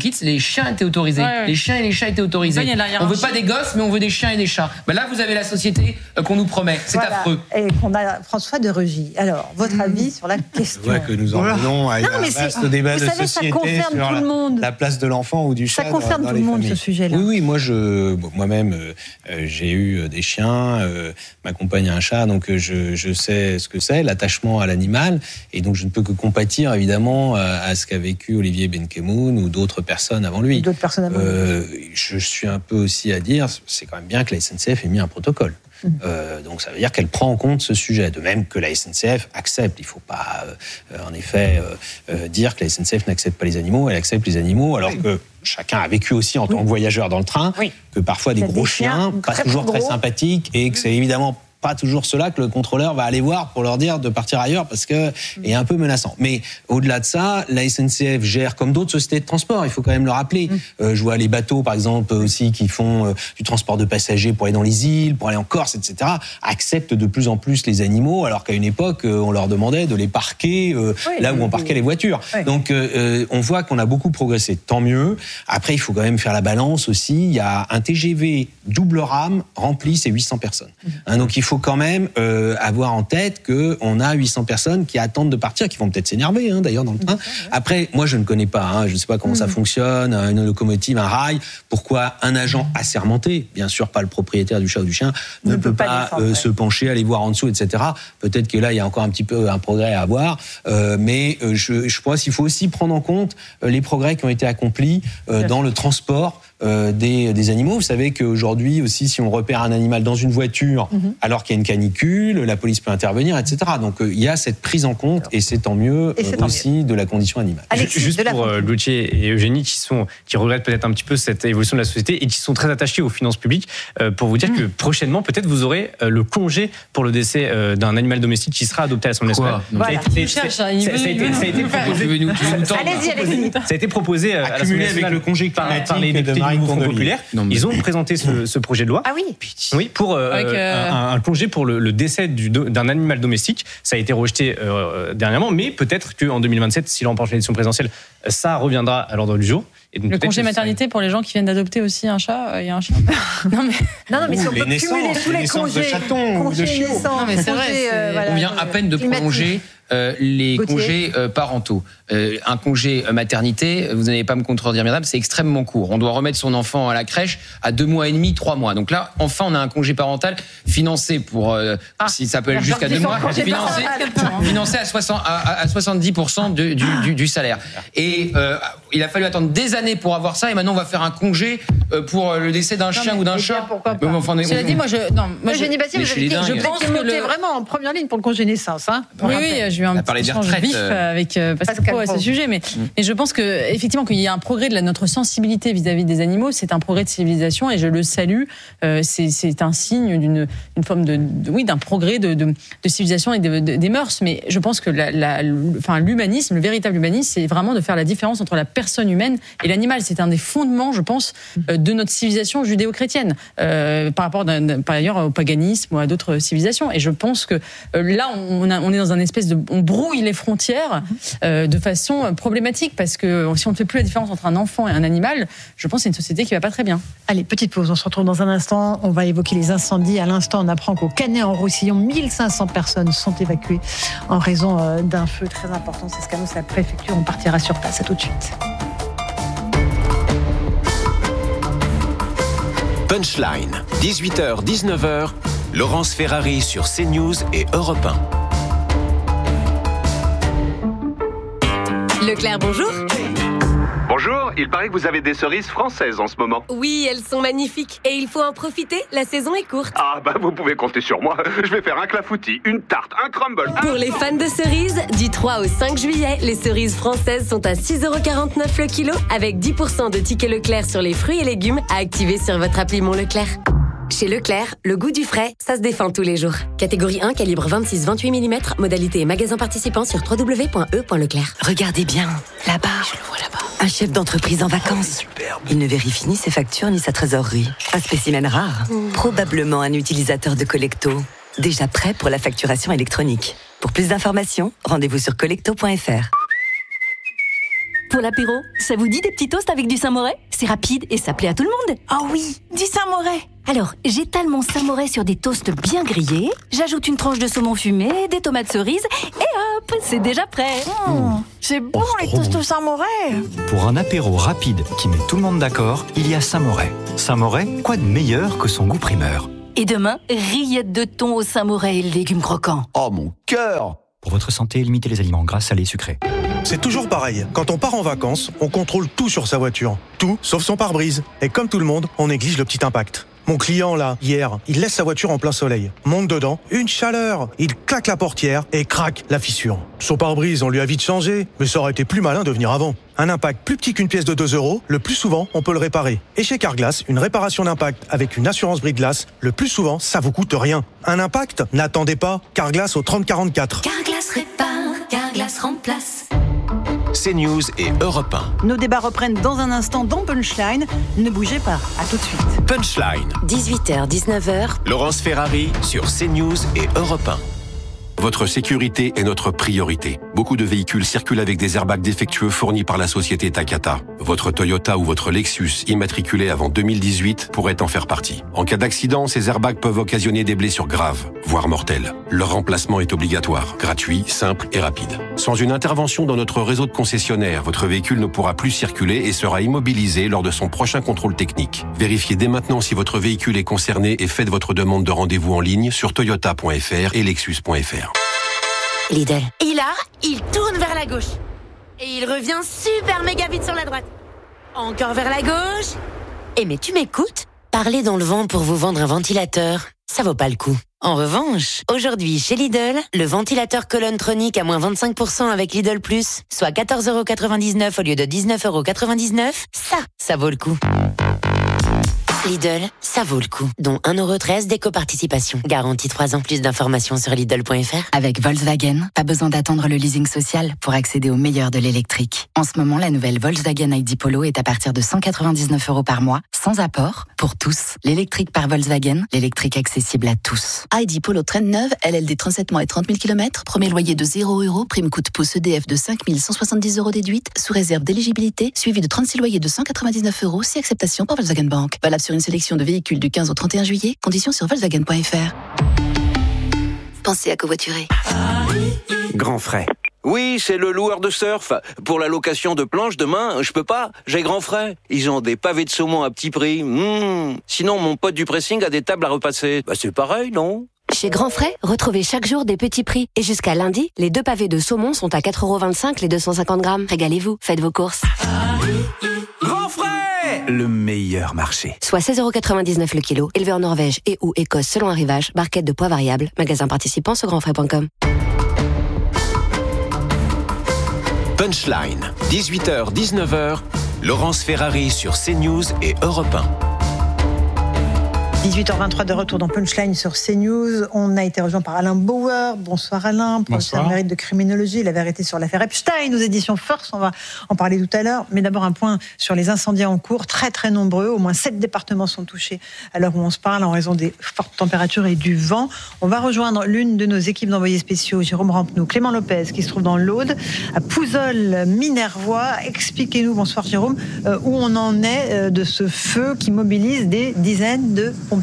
chiens étaient autorisés. Ouais, ouais. Les chiens et les chats étaient autorisés. Ouais, on veut pas des gosses, mais on veut des chiens et des chats. Ben là, vous avez la société euh, qu'on nous promet. C'est voilà. affreux. Et qu'on a François de Rugy. Alors, votre avis sur la question? Je vois que nous en venons à un vaste débat de savez, société sur la, la place de l'enfant ou du chat. Ça concerne dans, dans tout le monde, familles. ce sujet-là. Oui, oui, moi, je, bon, moi-même, euh, j'ai eu des chiens, euh, ma compagne a un chat, donc je, je sais ce que c'est, l'attachement à l'animal, et donc je ne peux que compatir, évidemment, à, à ce qu'a vécu Olivier Benkemoun ou d'autres personnes avant lui. D'autres personnes avant euh, lui. Je suis un peu aussi à dire, c'est quand même bien que la S N C F ait mis un protocole. Mmh. Euh, donc ça veut dire qu'elle prend en compte ce sujet, de même que la S N C F accepte. Il ne faut pas, euh, en effet, euh, euh, dire que la S N C F n'accepte pas les animaux, elle accepte les animaux, alors oui. que chacun a vécu aussi en tant que voyageur dans le train, oui. que parfois des gros des chiens, chiens pas toujours très sympathiques, et que c'est évidemment pas toujours cela que le contrôleur va aller voir pour leur dire de partir ailleurs parce que est un peu menaçant. Mais au-delà de ça, la S N C F gère comme d'autres sociétés de transport, il faut quand même le rappeler. Mmh. Euh, je vois les bateaux, par exemple, aussi qui font euh, du transport de passagers pour aller dans les îles, pour aller en Corse, et cetera, acceptent de plus en plus les animaux, alors qu'à une époque, euh, on leur demandait de les parquer euh, oui, là où on parquait les voitures. Oui. Donc, euh, on voit qu'on a beaucoup progressé, tant mieux. Après, il faut quand même faire la balance aussi. Il y a un T G V double rame rempli, c'est huit cents personnes. Mmh. Hein, donc, il faut quand même euh, avoir en tête qu'on a huit cents personnes qui attendent de partir, qui vont peut-être s'énerver hein, d'ailleurs dans le train. Après, moi je ne connais pas, hein, je ne sais pas comment mmh. ça fonctionne, une locomotive, un rail, pourquoi un agent assermenté, bien sûr pas le propriétaire du chat ou du chien, ne, ne peut, peut pas, pas euh, se pencher, aller voir en dessous, et cetera. Peut-être que là il y a encore un petit peu un progrès à avoir, euh, mais euh, je, je pense qu'il faut aussi prendre en compte euh, les progrès qui ont été accomplis euh, dans le transport Euh, des, des animaux. Vous savez qu'aujourd'hui aussi, si on repère un animal dans une voiture mmh. alors qu'il y a une canicule, la police peut intervenir, et cetera. Donc euh, il y a cette prise en compte et c'est tant mieux euh, tant aussi mieux. de la condition animale. Alexis, Juste pour euh, Gauthier et Eugénie qui, sont, qui regrettent peut-être un petit peu cette évolution de la société et qui sont très attachés aux finances publiques, euh, pour vous dire mmh. que prochainement, peut-être vous aurez euh, le congé pour le décès euh, d'un animal domestique qui sera adopté à l'Assemblée nationale. Voilà. Ça a été proposé à l'Assemblée nationale avec le congé climatique par les députés du mouvement populaire. Non, ils ont présenté ce, ce projet de loi. Ah oui. Oui, pour euh, euh... Un, un congé pour le, le décès du, d'un animal domestique. Ça a été rejeté euh, dernièrement, mais peut-être qu'en deux mille vingt-sept, si l'on remporte l'élection présidentielle, ça reviendra à l'ordre du jour. Et donc le congé maternité ça... pour les gens qui viennent d'adopter aussi un chat, il euh, y a un chat. non mais non, non mais si on peut cumuler tous les, les congés, de chatons, de chiots. Non mais c'est vrai. C'est... Euh, voilà, on vient à peine de prolonger euh, les Gauthier. congés euh, parentaux. Euh, un congé maternité, vous n'allez pas me contredire, madame, c'est extrêmement court. On doit remettre son enfant à la crèche à deux mois et demi, trois mois. Donc là, enfin, on a un congé parental financé pour, euh, ah, si ça peut aller jusqu'à deux mois, financé, financé à, soixante, à, à soixante-dix pour cent de, du, du, du salaire. Et euh, il a fallu attendre des années pour avoir ça, et maintenant on va faire un congé pour le décès d'un non, chien ou d'un chat. Pourquoi pas. Enfin, on est, Cela dit, moi, je, non, moi, je, Génie Bastien, je, je pense que le... vraiment en première ligne pour le congé naissance. Hein, oui, oui, j'ai eu un petit échange vif avec euh, Pascal Pro à ce sujet, mais, mmh. mais je pense que effectivement qu'il y a un progrès de la, notre sensibilité vis-à-vis des animaux, c'est un progrès de civilisation et je le salue. Euh, c'est, c'est un signe d'une une forme de, de oui d'un progrès de, de, de civilisation et de, de, des mœurs. Mais je pense que la, la, enfin l'humanisme, le véritable humanisme, c'est vraiment de faire la différence entre la personne humaine et l'animal. C'est un des fondements, je pense, euh, de notre civilisation judéo-chrétienne euh, par rapport d'un, par ailleurs au paganisme ou à d'autres civilisations. Et je pense que euh, là, on, a, on est dans un espèce de, on brouille les frontières euh, de façon problématique parce que si on ne fait plus la différence entre un enfant et un animal, je pense que c'est une société qui va pas très bien. Allez, petite pause, on se retrouve dans un instant. On va évoquer les incendies. À l'instant, on apprend qu'au Canet-en-Roussillon, mille cinq cents personnes sont évacuées en raison d'un feu très important. C'est ce qu'annonce la préfecture. On partira sur place. À tout de suite. Punchline, dix-huit heures dix-neuf heures, Laurence Ferrari sur CNews et Europe un. Leclerc, bonjour. Bonjour, il paraît que vous avez des cerises françaises en ce moment. Oui, elles sont magnifiques. Et il faut en profiter, la saison est courte. Ah bah vous pouvez compter sur moi. Je vais faire un clafoutis, une tarte, un crumble. Pour un... les fans de cerises, du trois au cinq juillet, les cerises françaises sont à six euros quarante-neuf le kilo, avec dix pour cent de tickets Leclerc sur les fruits et légumes à activer sur votre appli Mon Leclerc. Chez Leclerc, le goût du frais, ça se défend tous les jours. Catégorie un, calibre vingt-six à vingt-huit millimètres, modalité et magasin participant sur w w w point e point leclerc. Regardez bien, là-bas. Je le vois là-bas. Un chef d'entreprise en vacances. Superbe. Il ne vérifie ni ses factures ni sa trésorerie. Un spécimen rare. Mmh. Probablement un utilisateur de Collecto. Déjà prêt pour la facturation électronique. Pour plus d'informations, rendez-vous sur collecto point f r. Pour l'apéro, ça vous dit des petits toasts avec du Saint-Moré ? C'est rapide et ça plaît à tout le monde. Oh oui, du Saint-Moré. Alors, j'étale mon Saint-Moré sur des toasts bien grillés, j'ajoute une tranche de saumon fumé, des tomates cerises, et hop, c'est déjà prêt. Mmh, c'est bon oh, les toasts au Saint-Moré. Pour un apéro rapide qui met tout le monde d'accord, il y a Saint-Moré. Saint-Moré, quoi de meilleur que son goût primeur ? Et demain, rillettes de thon au Saint-Moré et légumes croquants. Oh mon cœur ! Pour votre santé, limitez les aliments gras, salés et sucrés. C'est toujours pareil. Quand on part en vacances, on contrôle tout sur sa voiture. Tout, sauf son pare-brise. Et comme tout le monde, on néglige le petit impact. Mon client, là, hier, il laisse sa voiture en plein soleil. Monte dedans, une chaleur. Il claque la portière et craque la fissure. Son pare-brise, on lui a vite changé, mais ça aurait été plus malin de venir avant. Un impact plus petit qu'une pièce de deux euros, le plus souvent, on peut le réparer. Et chez Carglass, une réparation d'impact avec une assurance brise-glace, le plus souvent, ça vous coûte rien. Un impact ? N'attendez pas. Carglass au trente quarante-quatre. Carglass répare, Carglass remplace. CNews et Europe un. Nos débats reprennent dans un instant dans Punchline. Ne bougez pas, à tout de suite. Punchline. dix-huit heures, dix-neuf heures. Laurence Ferrari sur CNews et Europe un. Votre sécurité est notre priorité. Beaucoup de véhicules circulent avec des airbags défectueux fournis par la société Takata. Votre Toyota ou votre Lexus immatriculé avant deux mille dix-huit pourrait en faire partie. En cas d'accident, ces airbags peuvent occasionner des blessures graves, voire mortelles. Leur remplacement est obligatoire, gratuit, simple et rapide. Sans une intervention dans notre réseau de concessionnaires, votre véhicule ne pourra plus circuler et sera immobilisé lors de son prochain contrôle technique. Vérifiez dès maintenant si votre véhicule est concerné et faites votre demande de rendez-vous en ligne sur toyota point f r et lexus point f r. Lidl. Et là, il tourne vers la gauche. Et il revient super méga vite sur la droite. Encore vers la gauche. Eh mais tu m'écoutes ? Parler dans le vent pour vous vendre un ventilateur, ça vaut pas le coup. En revanche, aujourd'hui chez Lidl, le ventilateur Colontronic à moins vingt-cinq pour cent avec Lidl Plus, soit quatorze euros quatre-vingt-dix-neuf au lieu de dix-neuf euros quatre-vingt-dix-neuf, ça, ça vaut le coup. Lidl, ça vaut le coup. Dont un euro treize d'éco-participation. Garantie trois ans. Plus d'informations sur Lidl point f r. Avec Volkswagen, pas besoin d'attendre le leasing social pour accéder au meilleur de l'électrique. En ce moment, la nouvelle Volkswagen I D Polo est à partir de cent quatre-vingt-dix-neuf euros par mois, sans apport, pour tous. L'électrique par Volkswagen, l'électrique accessible à tous. I D Polo Trend neuve, L L D trente-sept mois et trente mille kilomètres, premier loyer de zéro euros, prime coût pouce E D F de cinq mille cent soixante-dix euros déduite, sous réserve d'éligibilité, suivi de trente-six loyers de cent quatre-vingt-dix-neuf euros, si acceptation par Volkswagen Bank. Valable sur une sélection de véhicules du quinze au trente et un juillet, conditions sur volkswagen point f r. Pensez à covoiturer. Grand frais. Oui, c'est le loueur de surf. Pour la location de planches demain, je peux pas, j'ai grand frais. Ils ont des pavés de saumon à petit prix. Mmh. Sinon, mon pote du pressing a des tables à repasser. Bah c'est pareil, non ? Chez Grand Frais, retrouvez chaque jour des petits prix. Et jusqu'à lundi, les deux pavés de saumon sont à quatre euros vingt-cinq les deux cent cinquante grammes. Régalez-vous, faites vos courses. Grand Frais ! Le meilleur marché. Soit seize euros quatre-vingt-dix-neuf le kilo, élevé en Norvège et ou Écosse selon arrivage, barquette de poids variable, magasin participant sur grand frais point com. Punchline, dix-huit heures, dix-neuf heures, Laurence Ferrari sur CNews et Europe un. dix-huit heures vingt-trois de retour dans Punchline sur CNews. On a été rejoint par Alain Bauer. Bonsoir Alain, professeur émérite de criminologie, la vérité sur l'affaire Epstein aux éditions First. On va en parler tout à l'heure. Mais d'abord un point sur les incendies en cours, très très nombreux. Au moins sept départements sont touchés à l'heure où on se parle en raison des fortes températures et du vent. On va rejoindre l'une de nos équipes d'envoyés spéciaux, Jérôme Rampenou, Clément Lopez, qui se trouve dans l'Aude, à Pouzol-Minervois. Expliquez-nous, bonsoir Jérôme, euh, où on en est euh, de ce feu qui mobilise des dizaines de pompiers.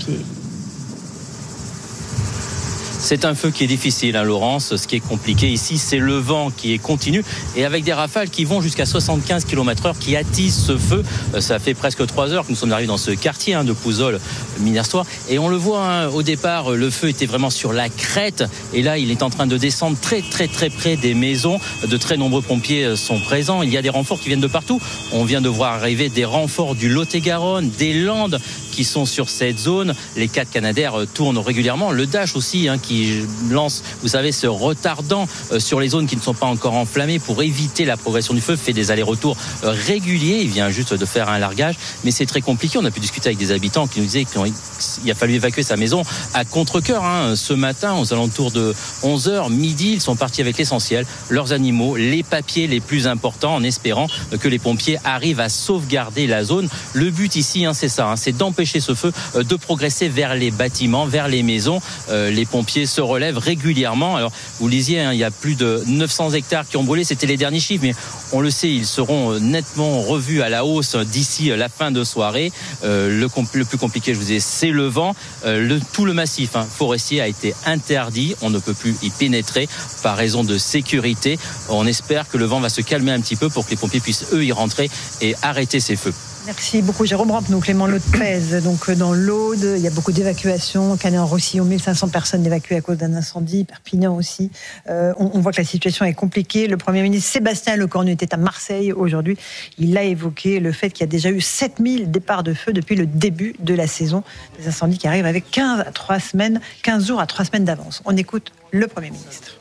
C'est un feu qui est difficile, hein, Laurence. Ce qui est compliqué ici, c'est le vent qui est continu et avec des rafales qui vont jusqu'à soixante-quinze kilomètres heure qui attisent ce feu. Ça fait presque trois heures que nous sommes arrivés dans ce quartier hein, de Pouzol-Minervois et on le voit hein, au départ, le feu était vraiment sur la crête et là, il est en train de descendre très très très près des maisons. De très nombreux pompiers sont présents. Il y a des renforts qui viennent de partout. On vient de voir arriver des renforts du Lot-et-Garonne, des Landes qui sont sur cette zone. Les quatre Canadair tournent régulièrement. Le Dash aussi hein, qui lance, vous savez, ce retardant euh, sur les zones qui ne sont pas encore enflammées pour éviter la progression du feu, fait des allers-retours euh, réguliers. Il vient juste de faire un largage, mais c'est très compliqué. On a pu discuter avec des habitants qui nous disaient qu'il a fallu évacuer sa maison à contre-cœur hein. Ce matin, aux alentours de onze heures, midi, ils sont partis avec l'essentiel, leurs animaux, les papiers les plus importants, en espérant que les pompiers arrivent à sauvegarder la zone. Le but ici, hein, c'est ça, hein, c'est d'empêcher ce feu euh, de progresser vers les bâtiments, vers les maisons. Euh, les pompiers pompiers se relèvent régulièrement. Alors, vous lisiez, hein, il y a plus de neuf cents hectares qui ont brûlé. C'était les derniers chiffres, mais on le sait, ils seront nettement revus à la hausse d'ici la fin de soirée. Euh, le, compl- le plus compliqué, je vous ai, c'est le vent. Euh, le, tout le massif hein, forestier a été interdit. On ne peut plus y pénétrer par raison de sécurité. On espère que le vent va se calmer un petit peu pour que les pompiers puissent, eux, y rentrer et arrêter ces feux. Merci beaucoup Jérôme Rampenou, Clément Lopez. Donc dans l'Aude, il y a beaucoup d'évacuations. Canet-en-Roussillon, mille cinq cents personnes évacuées à cause d'un incendie. Perpignan aussi. Euh, on, on voit que la situation est compliquée. Le Premier ministre Sébastien Lecornu était à Marseille aujourd'hui. Il a évoqué le fait qu'il y a déjà eu sept mille départs de feu depuis le début de la saison. Des incendies qui arrivent avec quinze à trois semaines, quinze jours à trois semaines d'avance. On écoute le Premier ministre.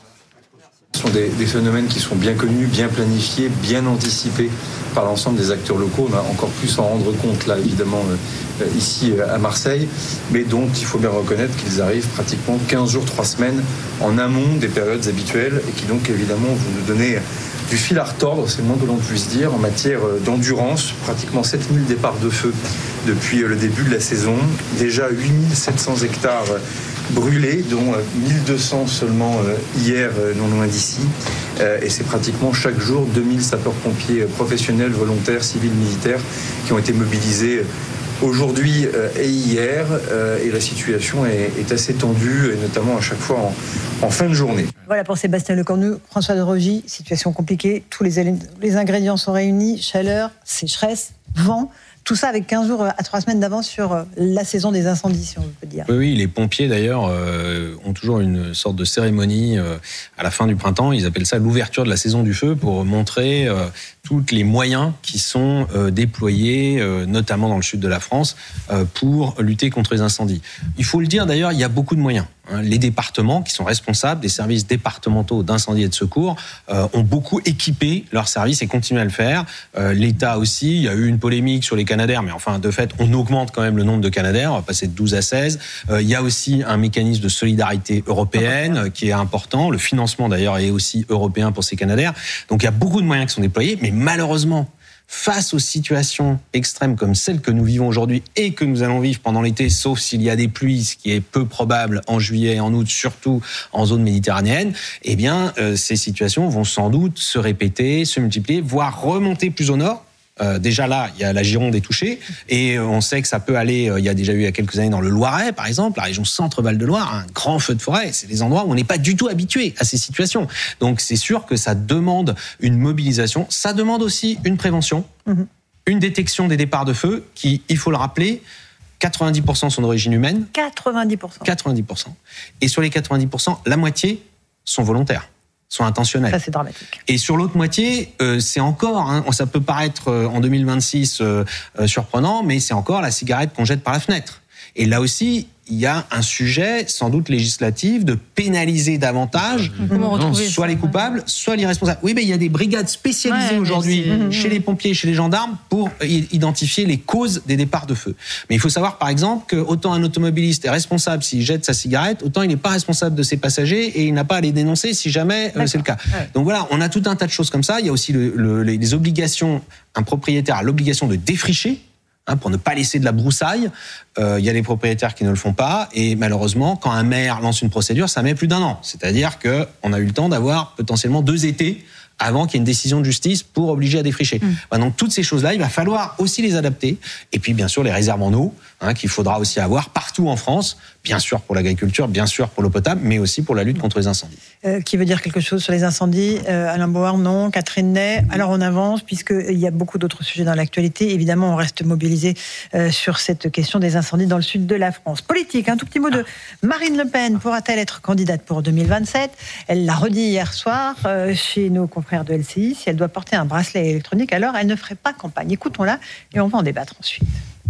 Ce sont des, des phénomènes qui sont bien connus, bien planifiés, bien anticipés par l'ensemble des acteurs locaux. On a encore plus à en rendre compte là, évidemment, euh, ici à Marseille. Mais donc, il faut bien reconnaître qu'ils arrivent pratiquement quinze jours, trois semaines en amont des périodes habituelles et qui donc, évidemment, vont nous donner du fil à retordre, c'est le moins que l'on puisse dire, en matière d'endurance. Pratiquement sept mille départs de feu depuis le début de la saison. Déjà huit mille sept cents hectares brûlés, dont mille deux cents seulement hier, non loin d'ici. Et c'est pratiquement chaque jour deux mille sapeurs-pompiers professionnels, volontaires, civils, militaires qui ont été mobilisés aujourd'hui et hier. Et la situation est assez tendue, et notamment à chaque fois en, en fin de journée. Voilà pour Sébastien Lecornu. François de Rugy, situation compliquée. Tous les, les ingrédients sont réunis. Chaleur, sécheresse, vent. Tout ça avec quinze jours à trois semaines d'avance sur la saison des incendies, si on peut dire. Oui, oui, les pompiers d'ailleurs euh, ont toujours une sorte de cérémonie euh, à la fin du printemps. Ils appellent ça l'ouverture de la saison du feu pour montrer euh, tous les moyens qui sont euh, déployés, euh, notamment dans le sud de la France, euh, pour lutter contre les incendies. Il faut le dire d'ailleurs, il y a beaucoup de moyens. Les départements qui sont responsables des services départementaux d'incendie et de secours euh, ont beaucoup équipé leurs services et continuent à le faire. Euh, L'État aussi, il y a eu une polémique sur les Canadair, mais enfin de fait on augmente quand même le nombre de Canadair, on va passer de douze à seize. Euh, il y a aussi un mécanisme de solidarité européenne euh, qui est important. Le financement d'ailleurs est aussi européen pour ces Canadair. Donc il y a beaucoup de moyens qui sont déployés, mais malheureusement, face aux situations extrêmes comme celles que nous vivons aujourd'hui et que nous allons vivre pendant l'été, sauf s'il y a des pluies, ce qui est peu probable en juillet et en août, surtout en zone méditerranéenne, eh bien, euh, ces situations vont sans doute se répéter, se multiplier, voire remonter plus au nord. Euh, déjà là, il y a la Gironde est touchée et on sait que ça peut aller, euh, il y a déjà eu il y a quelques années dans le Loiret par exemple, la région Centre-Val de Loire, un grand feu de forêt, c'est des endroits où on n'est pas du tout habitué à ces situations. Donc c'est sûr que ça demande une mobilisation, ça demande aussi une prévention, mmh. une détection des départs de feu qui, il faut le rappeler, quatre-vingt-dix pour cent sont d'origine humaine. quatre-vingt-dix pour cent. quatre-vingt-dix pour cent. Et sur les quatre-vingt-dix pour cent, la moitié sont volontaires. Sont intentionnels. Ça, c'est dramatique. Et sur l'autre moitié, euh, c'est encore, hein, ça peut paraître euh, en deux mille vingt-six euh, euh, surprenant, mais c'est encore la cigarette qu'on jette par la fenêtre. Et là aussi, il y a un sujet, sans doute législatif, de pénaliser davantage mmh. soit les coupables, soit les responsables. Oui, mais il y a des brigades spécialisées ouais, aujourd'hui chez les pompiers, chez les gendarmes, pour identifier les causes des départs de feu. Mais il faut savoir, par exemple, que autant un automobiliste est responsable s'il jette sa cigarette, autant il n'est pas responsable de ses passagers et il n'a pas à les dénoncer si jamais euh, c'est le cas. Ouais. Donc voilà, on a tout un tas de choses comme ça. Il y a aussi le, le, les obligations, un propriétaire a l'obligation de défricher, Hein, pour ne pas laisser de la broussaille. Euh, il y a des propriétaires qui ne le font pas et malheureusement, quand un maire lance une procédure, ça met plus d'un an. C'est-à-dire qu'on a eu le temps d'avoir potentiellement deux étés avant qu'il y ait une décision de justice pour obliger à défricher. Mmh. Bah, donc toutes ces choses-là, il va falloir aussi les adapter. Et puis bien sûr les réserves en eau, hein, qu'il faudra aussi avoir partout en France, bien sûr pour l'agriculture, bien sûr pour l'eau potable, mais aussi pour la lutte contre les incendies. Euh, qui veut dire quelque chose sur les incendies euh, Alain Bauer, non. Catherine Ney, alors on avance puisqu'il y a beaucoup d'autres sujets dans l'actualité. Évidemment, on reste mobilisé euh, sur cette question des incendies dans le sud de la France. Politique, un tout petit mot de Marine Le Pen. Pourra-t-elle être candidate pour deux mille vingt-sept ? Elle l'a redit hier soir euh, chez nos confrères de L C I. Si elle doit porter un bracelet électronique, alors elle ne ferait pas campagne. Écoutons-la et on va en débattre ensuite.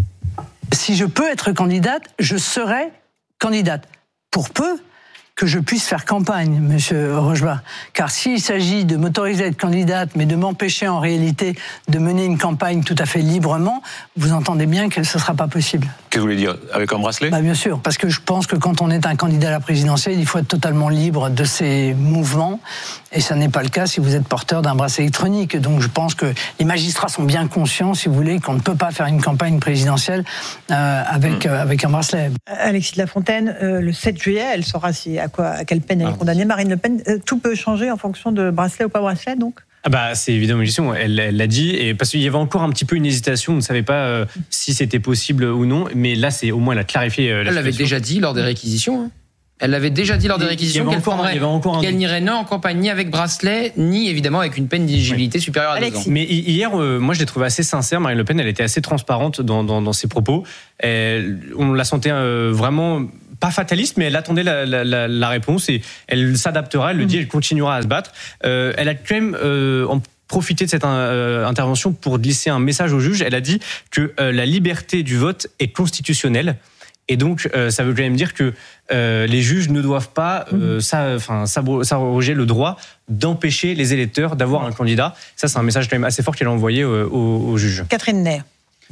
Si je peux être candidate, je serai candidate. Pour peu que je puisse faire campagne, monsieur Rochebas. Car s'il s'agit de m'autoriser à être candidate, mais de m'empêcher en réalité de mener une campagne tout à fait librement, vous entendez bien que ce ne sera pas possible. Qu'est-ce que vous voulez dire ? Avec un bracelet ? Bah bien sûr, parce que je pense que quand on est un candidat à la présidentielle, il faut être totalement libre de ses mouvements, et ça n'est pas le cas si vous êtes porteur d'un bracelet électronique. Donc je pense que les magistrats sont bien conscients, si vous voulez, qu'on ne peut pas faire une campagne présidentielle euh, avec, mmh. euh, avec un bracelet. Alexis de la Fontaine, euh, le sept juillet, elle saura si à, quoi, à quelle peine elle est condamnée, Marine Le Pen. Tout peut changer en fonction de bracelet ou pas bracelet, donc ah bah, c'est évidemment une question, elle, elle l'a dit, et parce qu'il y avait encore un petit peu une hésitation, on ne savait pas euh, si c'était possible ou non, mais là, c'est au moins, elle a clarifié euh, la Elle l'avait déjà dit lors des réquisitions. Hein. Elle l'avait déjà dit lors des réquisitions qu'elle encore, prendrait, encore qu'elle n'irait ni en campagne ni avec bracelet, ni évidemment avec une peine d'éligibilité oui. supérieure à deux ans. Mais hier, euh, moi, je l'ai trouvée assez sincère, Marine Le Pen, elle était assez transparente dans, dans, dans ses propos. Elle, on la sentait euh, vraiment... pas fataliste, mais elle attendait la, la, la, la réponse et elle s'adaptera, elle le dit, elle continuera à se battre. Euh, elle a quand même euh, en profité de cette euh, intervention pour glisser un message au juge. Elle a dit que euh, la liberté du vote est constitutionnelle. Et donc, euh, ça veut quand même dire que euh, les juges ne doivent pas euh, ça, enfin, s'arroger le droit d'empêcher les électeurs d'avoir un candidat. Ça, c'est un message quand même assez fort qu'elle a envoyé euh, aux, aux juges. Catherine Ney.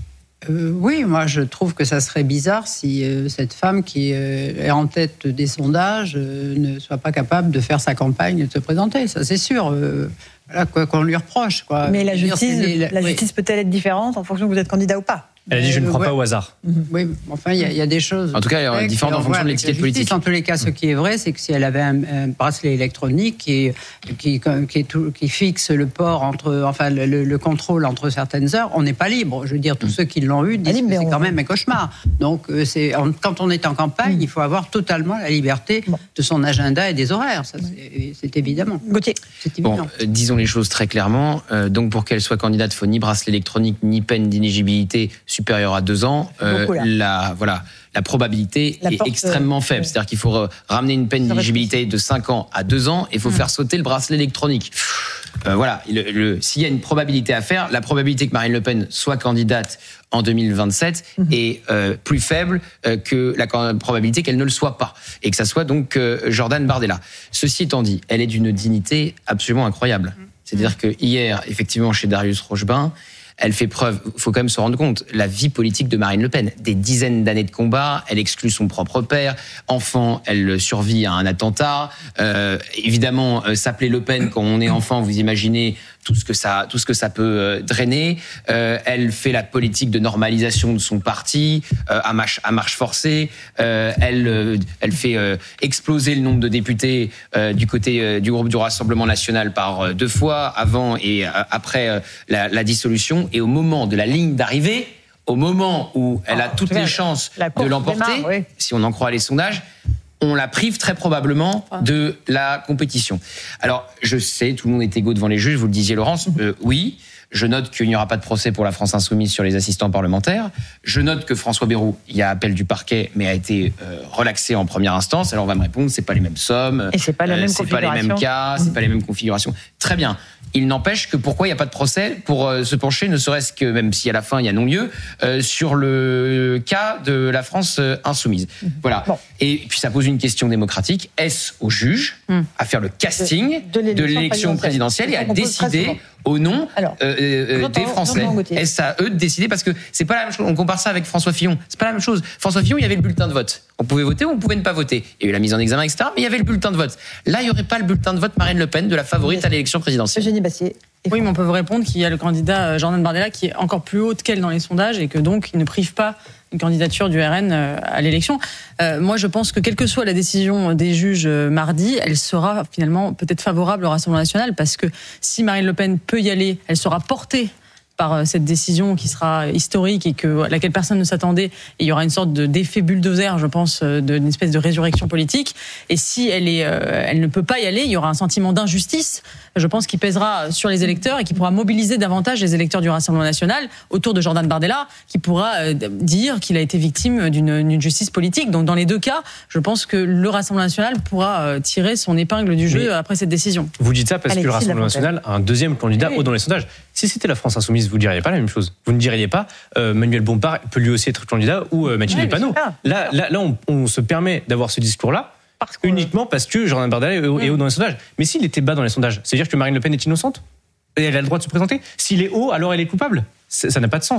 Euh, oui, moi je trouve que ça serait bizarre si euh, cette femme qui euh, est en tête des sondages euh, ne soit pas capable de faire sa campagne et de se présenter, ça c'est sûr. Euh, voilà, quoi qu'on lui reproche. Quoi. Mais la justice, dire, la justice oui. peut-elle être différente en fonction que vous êtes candidat ou pas ? Elle a dit, je ne crois ouais. pas au hasard. Oui, enfin, il y, y a des choses... En tout cas, elle est différente en fonction de l'étiquette politique. En tous les cas, ce qui est vrai, c'est que si elle avait un, un bracelet électronique qui, qui, qui, est tout, qui fixe le port entre... Enfin, le, le contrôle entre certaines heures, on n'est pas libre. Je veux dire, tous mmh. ceux qui l'ont eu disent que c'est quand même un cauchemar. Donc, c'est, quand on est en campagne, mmh. il faut avoir totalement la liberté bon. de son agenda et des horaires. Ça, c'est, c'est évidemment. Gauthier. C'est évident. Bon, euh, disons les choses très clairement. Euh, donc, pour qu'elle soit candidate, il faut ni bracelet électronique, ni peine d'inéligibilité supérieure à deux ans. Euh, la, voilà, la probabilité la est porte, extrêmement euh, faible. C'est-à-dire qu'il faut ramener une peine d'éligibilité de cinq ans à deux ans et il faut mmh. faire sauter le bracelet électronique. Euh, voilà, le, le, s'il y a une probabilité à faire, la probabilité que Marine Le Pen soit candidate en deux mille vingt-sept mmh. est euh, plus faible euh, que la probabilité qu'elle ne le soit pas. Et que ça soit donc euh, Jordan Bardella. Ceci étant dit, elle est d'une dignité absolument incroyable. Mmh. C'est-à-dire que hier, effectivement, chez Darius Rochebin, elle fait preuve, il faut quand même se rendre compte, la vie politique de Marine Le Pen. Des dizaines d'années de combat, elle exclut son propre père, enfant, elle survit à un attentat. Euh, évidemment, euh, s'appeler Le Pen quand on est enfant, vous imaginez tout ce que ça, tout ce que ça peut euh, drainer. Euh, elle fait la politique de normalisation de son parti euh, à marche, à marche forcée. Euh, elle, euh, elle fait euh, exploser le nombre de députés euh, du côté euh, du groupe du Rassemblement national par euh, deux fois, avant et euh, après euh, la, la dissolution. Et au moment de la ligne d'arrivée, au moment où elle a toutes les chances de l'emporter, démarre, oui. si on en croit les sondages, on la prive très probablement de la compétition. Alors, je sais, tout le monde est égaux devant les juges, vous le disiez Laurence, euh, oui. Je note qu'il n'y aura pas de procès pour la France Insoumise sur les assistants parlementaires. Je note que François Bayrou, il y a appel du parquet, mais a été euh, relaxé en première instance. Alors on va me répondre, c'est pas les mêmes sommes, et c'est pas la euh, même c'est pas les mêmes cas, c'est pas les mêmes configurations. Très bien. Il n'empêche que pourquoi il n'y a pas de procès pour euh, se pencher, ne serait-ce que, même si à la fin il y a non-lieu, euh, sur le cas de la France euh, Insoumise. Mmh. Voilà. Bon. Et puis ça pose une question démocratique. Est-ce aux juges mmh. à faire le casting de, de l'élection, de l'élection présidentielle, présidentielle et à décider au nom Alors, euh, euh, des Français. Est-ce à eux de décider? Parce que c'est pas la même chose. On compare ça avec François Fillon. C'est pas la même chose. François Fillon, il y avait le bulletin de vote. On pouvait voter ou on pouvait ne pas voter. Il y a eu la mise en examen, et cetera. Mais il y avait le bulletin de vote. Là, il n'y aurait pas le bulletin de vote Marine Le Pen de la favorite à l'élection présidentielle. Eugénie Bastier. Oui, mais on peut vous répondre qu'il y a le candidat Jordan Bardella qui est encore plus haute qu'elle dans les sondages et que donc il ne prive pas une candidature du R N à l'élection. Euh, moi, je pense que quelle que soit la décision des juges mardi, elle sera finalement peut-être favorable au Rassemblement national parce que si Marine Le Pen peut y aller, elle sera portée par cette décision qui sera historique et que, à laquelle personne ne s'attendait. Et il y aura une sorte de, d'effet bulldozer, je pense, d'une espèce de résurrection politique. Et si elle, est, euh, elle ne peut pas y aller, il y aura un sentiment d'injustice, je pense, qui pèsera sur les électeurs et qui pourra mobiliser davantage les électeurs du Rassemblement national autour de Jordan Bardella, qui pourra euh, dire qu'il a été victime d'une, d'une justice politique. Donc, dans les deux cas, je pense que le Rassemblement national pourra euh, tirer son épingle du jeu Mais après cette décision. Vous dites ça parce Alexis que le Rassemblement national a un deuxième candidat oui. haut dans les sondages. Si c'était la France Insoumise, vous ne diriez pas la même chose. Vous ne diriez pas euh, Manuel Bompard peut lui aussi être candidat ou euh, Mathilde ouais, Panot. Là, là, là on, on se permet d'avoir ce discours-là parce que... uniquement parce que Jordan Bardella est, ouais. est haut dans les sondages. Mais s'il était bas dans les sondages, c'est-à-dire que Marine Le Pen est innocente et elle a le droit de se présenter. S'il est haut, alors elle est coupable. C'est, ça n'a pas de sens.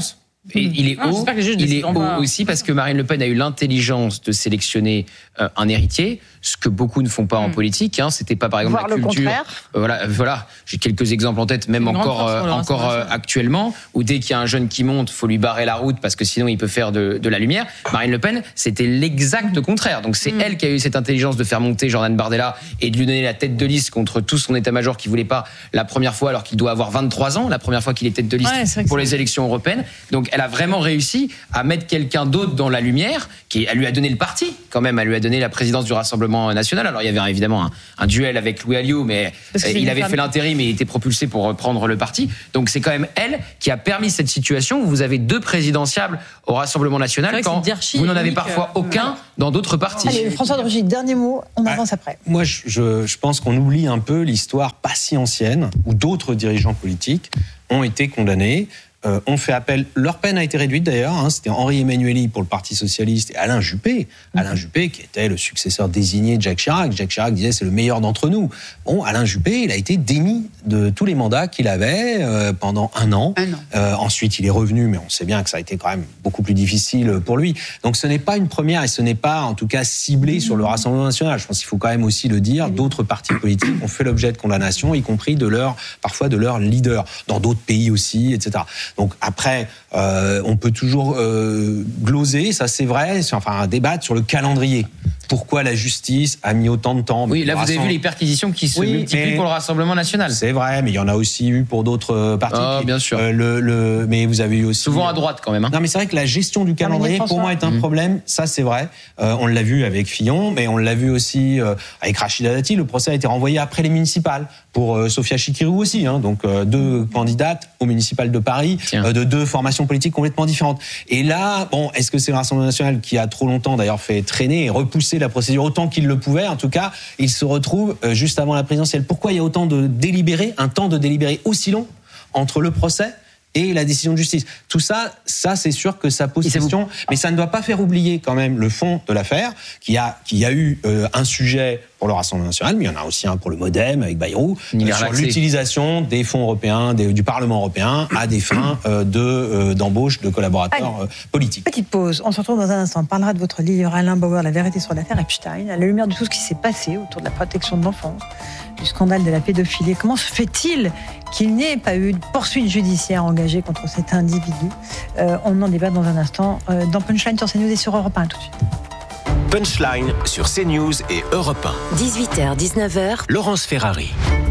Et il est non, haut, il est haut pas. aussi parce que Marine Le Pen a eu l'intelligence de sélectionner euh, un héritier, ce que beaucoup ne font pas en mm. politique. Hein. C'était pas par exemple Voir la le culture. contraire. Euh, voilà, voilà. J'ai quelques exemples en tête, même Une encore euh, encore euh, national. actuellement, où dès qu'il y a un jeune qui monte, faut lui barrer la route parce que sinon il peut faire de, de la lumière. Marine Le Pen, c'était l'exact Mm. contraire. Donc c'est Mm. elle qui a eu cette intelligence de faire monter Jordan Bardella et de lui donner la tête de liste contre tout son état-major qui voulait pas la première fois, alors qu'il doit avoir vingt-trois ans, la première fois qu'il est tête de liste Ouais, c'est vrai que pour c'est- les élections européennes. Donc elle a vraiment réussi à mettre quelqu'un d'autre dans la lumière, qui elle lui a donné le parti quand même, elle lui a donné la présidence du Rassemblement national. Alors il y avait évidemment un, un duel avec Louis Alliot, mais Parce que euh, c'est il une avait femme. fait l'intérim et il était propulsé pour reprendre le parti. Donc c'est quand même elle qui a permis cette situation où vous avez deux présidentiables au Rassemblement C'est national vrai que quand c'est d'archi vous n'en avez unique, parfois euh, aucun dans d'autres partis. Allez, François de Rugy, dernier mot, on avance après. Moi, je, je, je pense qu'on oublie un peu l'histoire pas si ancienne où d'autres dirigeants politiques ont été condamnés. Euh, ont fait appel. Leur peine a été réduite d'ailleurs. Hein, c'était Henri Emmanuelli pour le Parti socialiste et Alain Juppé. Alain Juppé qui était le successeur désigné de Jacques Chirac. Jacques Chirac disait c'est le meilleur d'entre nous. Bon, Alain Juppé, il a été démis de tous les mandats qu'il avait euh, pendant un an. Un an. Euh, ensuite, il est revenu, mais on sait bien que ça a été quand même beaucoup plus difficile pour lui. Donc, ce n'est pas une première et ce n'est pas, en tout cas, ciblé sur le Rassemblement national. Je pense qu'il faut quand même aussi le dire. D'autres partis politiques ont fait l'objet de condamnations, y compris de leur, parfois de leurs leaders, dans d'autres pays aussi, et cetera. Donc après, euh, on peut toujours euh, gloser, ça c'est vrai, c'est, enfin débattre sur le calendrier. Pourquoi la justice a mis autant de temps? Oui, là Le vous avez rassemblement- vu les perquisitions qui se Oui, multiplient mais- pour le Rassemblement national. C'est vrai, mais il y en a aussi eu pour d'autres euh, partis. Ah, Puis, bien sûr. euh, le, le, mais vous avez eu aussi Souvent à droite quand même. Hein. Non, mais c'est vrai que la gestion du calendrier, François. pour moi, est un Mmh. problème. Ça, c'est vrai. Euh, on l'a vu avec Fillon, mais on l'a vu aussi euh, avec Rachida Dati. Le procès a été renvoyé après les municipales. Pour euh, Sophia Chikirou aussi. Hein, donc, euh, deux candidates aux municipales de Paris, euh, de deux formations politiques complètement différentes. Et là, bon, est-ce que c'est le Rassemblement national qui a trop longtemps, d'ailleurs, fait traîner et repousser la procédure autant qu'il le pouvait? En tout cas, il se retrouve euh, juste avant la présidentielle. Pourquoi il y a autant de délibérés, un temps de délibéré aussi long entre le procès et la décision de justice? Tout ça, ça c'est sûr que ça pose question, mais ça ne doit pas faire oublier quand même le fond de l'affaire, qu'il y a, qu'il y a eu euh, un sujet pour le Rassemblement national, mais il y en a aussi un pour le Modem avec Bayrou, euh, sur l'utilisation des fonds européens, des, du Parlement européen à des fins euh, de, euh, d'embauche de collaborateurs euh, politiques. Petite pause, on se retrouve dans un instant. On parlera de votre livre Alain Bauer, La vérité sur l'affaire Epstein, à la lumière de tout ce qui s'est passé autour de la protection de l'enfance, du scandale de la pédophilie. Comment se fait-il qu'il n'y ait pas eu de poursuite judiciaire engagée contre cet individu? euh, On en débat dans un instant euh, dans Punchline sur CNews et sur Europe un tout de suite. Punchline sur CNews et Europe un. dix-huit heures, dix-neuf heures. Laurence Ferrari.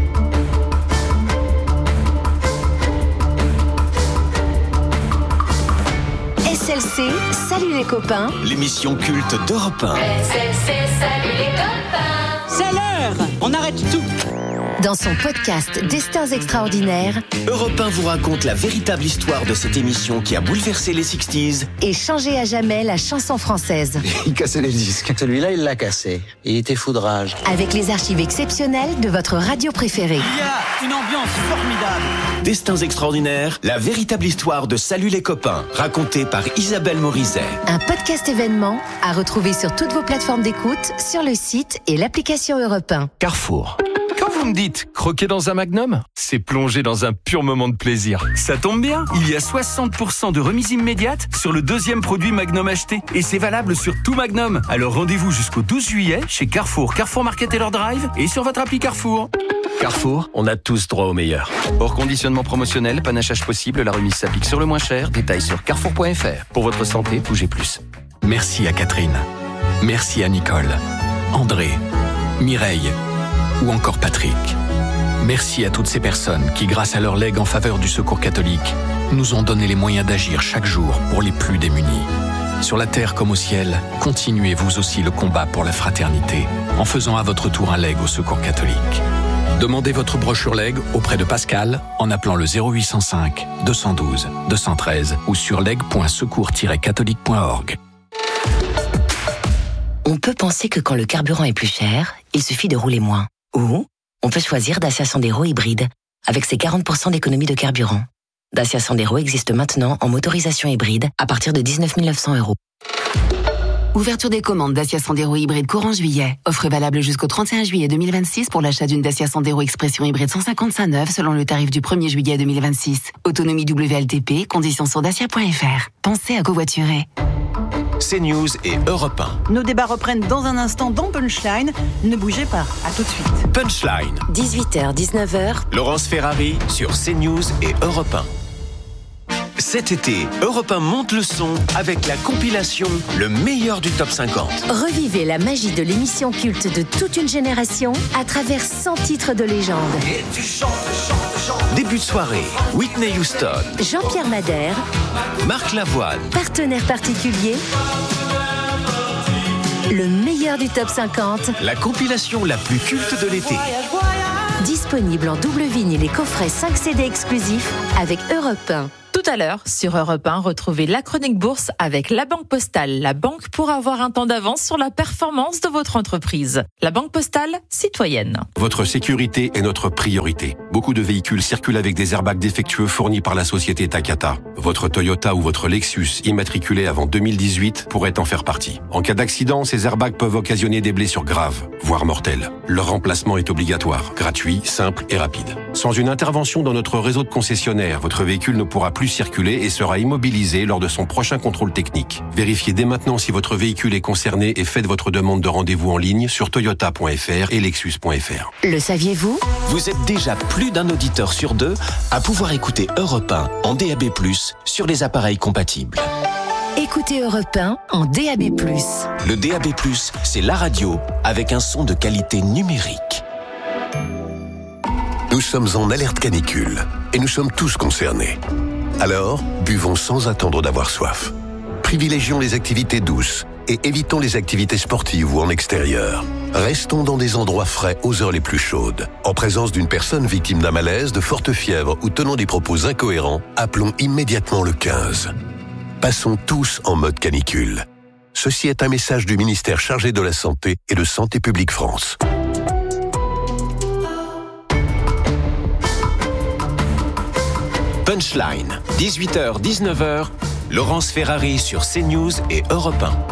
S L C, salut les copains. L'émission culte d'Europe un. S L C, salut les copains. C'est l'heure. On arrête tout. Dans son podcast Destins extraordinaires, Europe un vous raconte la véritable histoire de cette émission qui a bouleversé les soixante-dix. et changé à jamais la chanson française. Il cassait les disques. Celui-là, il l'a cassé. Il était foudrage. Avec les archives exceptionnelles de votre radio préférée. Il y a une ambiance formidable. Destins extraordinaires, la véritable histoire de Salut les copains, racontée par Isabelle Morizet. Un podcast événement à retrouver sur toutes vos plateformes d'écoute, sur le site et l'application Europe un. Carrefour. Quand vous me dites croquer dans un Magnum, c'est plonger dans un pur moment de plaisir. Ça tombe bien, il y a soixante pour cent de remise immédiate sur le deuxième produit Magnum acheté. Et c'est valable sur tout Magnum. Alors rendez-vous jusqu'au douze juillet chez Carrefour, Carrefour Market et leur Drive et sur votre appli Carrefour. Carrefour, on a tous droit au meilleur. Hors conditionnement promotionnel, panachage possible, la remise s'applique sur le moins cher. Détails sur carrefour point f r. Pour votre santé, bougez plus. Merci à Catherine. Merci à Nicole, André, Mireille ou encore Patrick. Merci à toutes ces personnes qui, grâce à leur legs en faveur du Secours catholique, nous ont donné les moyens d'agir chaque jour pour les plus démunis. Sur la terre comme au ciel, continuez vous aussi le combat pour la fraternité en faisant à votre tour un leg au Secours catholique. Demandez votre brochure leg auprès de Pascal en appelant le zéro huit cent cinq, deux cent douze, deux cent treize ou sur leg point secours tiret catholique point org. On peut penser que quand le carburant est plus cher, il suffit de rouler moins. Ou on peut choisir Dacia Sandero hybride avec ses quarante pour cent d'économie de carburant. Dacia Sandero existe maintenant en motorisation hybride à partir de dix-neuf mille neuf cents euros. Ouverture des commandes Dacia Sandero hybride courant juillet. Offre valable jusqu'au trente et un juillet deux mille vingt-six pour l'achat d'une Dacia Sandero Expression hybride cent cinquante-cinq neuve selon le tarif du premier juillet deux mille vingt-six. Autonomie W L T P, conditions sur dacia point f r. Pensez à covoiturer. CNews et Europe un. Nos débats reprennent dans un instant dans Punchline. Ne bougez pas, à tout de suite. Punchline. dix-huit heures, dix-neuf heures. Laurence Ferrari sur CNews et Europe un. Cet été, Europe un monte le son avec la compilation Le meilleur du top cinquante. Revivez la magie de l'émission culte de toute une génération à travers cent titres de légende. Et tu chantes, chantes, chantes. Début de soirée, Whitney Houston, Jean-Pierre Madère, Marc Lavoine, partenaire particulier. Le meilleur du top cinquante. La compilation la plus culte de l'été. Disponible en double vinyle et coffret cinq C D exclusifs avec Europe un. Tout à l'heure, sur Europe un, retrouvez la chronique bourse avec la Banque Postale. La banque pour avoir un temps d'avance sur la performance de votre entreprise. La Banque Postale, citoyenne. Votre sécurité est notre priorité. Beaucoup de véhicules circulent avec des airbags défectueux fournis par la société Takata. Votre Toyota ou votre Lexus immatriculé avant deux mille dix-huit pourrait en faire partie. En cas d'accident, ces airbags peuvent occasionner des blessures graves, voire mortelles. Leur remplacement est obligatoire, gratuit, simple et rapide. Sans une intervention dans notre réseau de concessionnaires, votre véhicule ne pourra plus circuler et sera immobilisé lors de son prochain contrôle technique. Vérifiez dès maintenant si votre véhicule est concerné et faites votre demande de rendez-vous en ligne sur toyota point f r et lexus point f r. Le saviez-vous ? Vous êtes déjà plus d'un auditeur sur deux à pouvoir écouter Europe un en D A B plus, sur les appareils compatibles. Écoutez Europe un en D A B plus. Le D A B plus, c'est la radio avec un son de qualité numérique. Nous sommes en alerte canicule et nous sommes tous concernés. Alors, buvons sans attendre d'avoir soif. Privilégions les activités douces et évitons les activités sportives ou en extérieur. Restons dans des endroits frais aux heures les plus chaudes. En présence d'une personne victime d'un malaise, de forte fièvre ou tenant des propos incohérents, appelons immédiatement le quinze. Passons tous en mode canicule. Ceci est un message du ministère chargé de la Santé et de Santé publique France. Punchline, dix-huit heures, dix-neuf heures, Laurence Ferrari sur CNews et Europe un.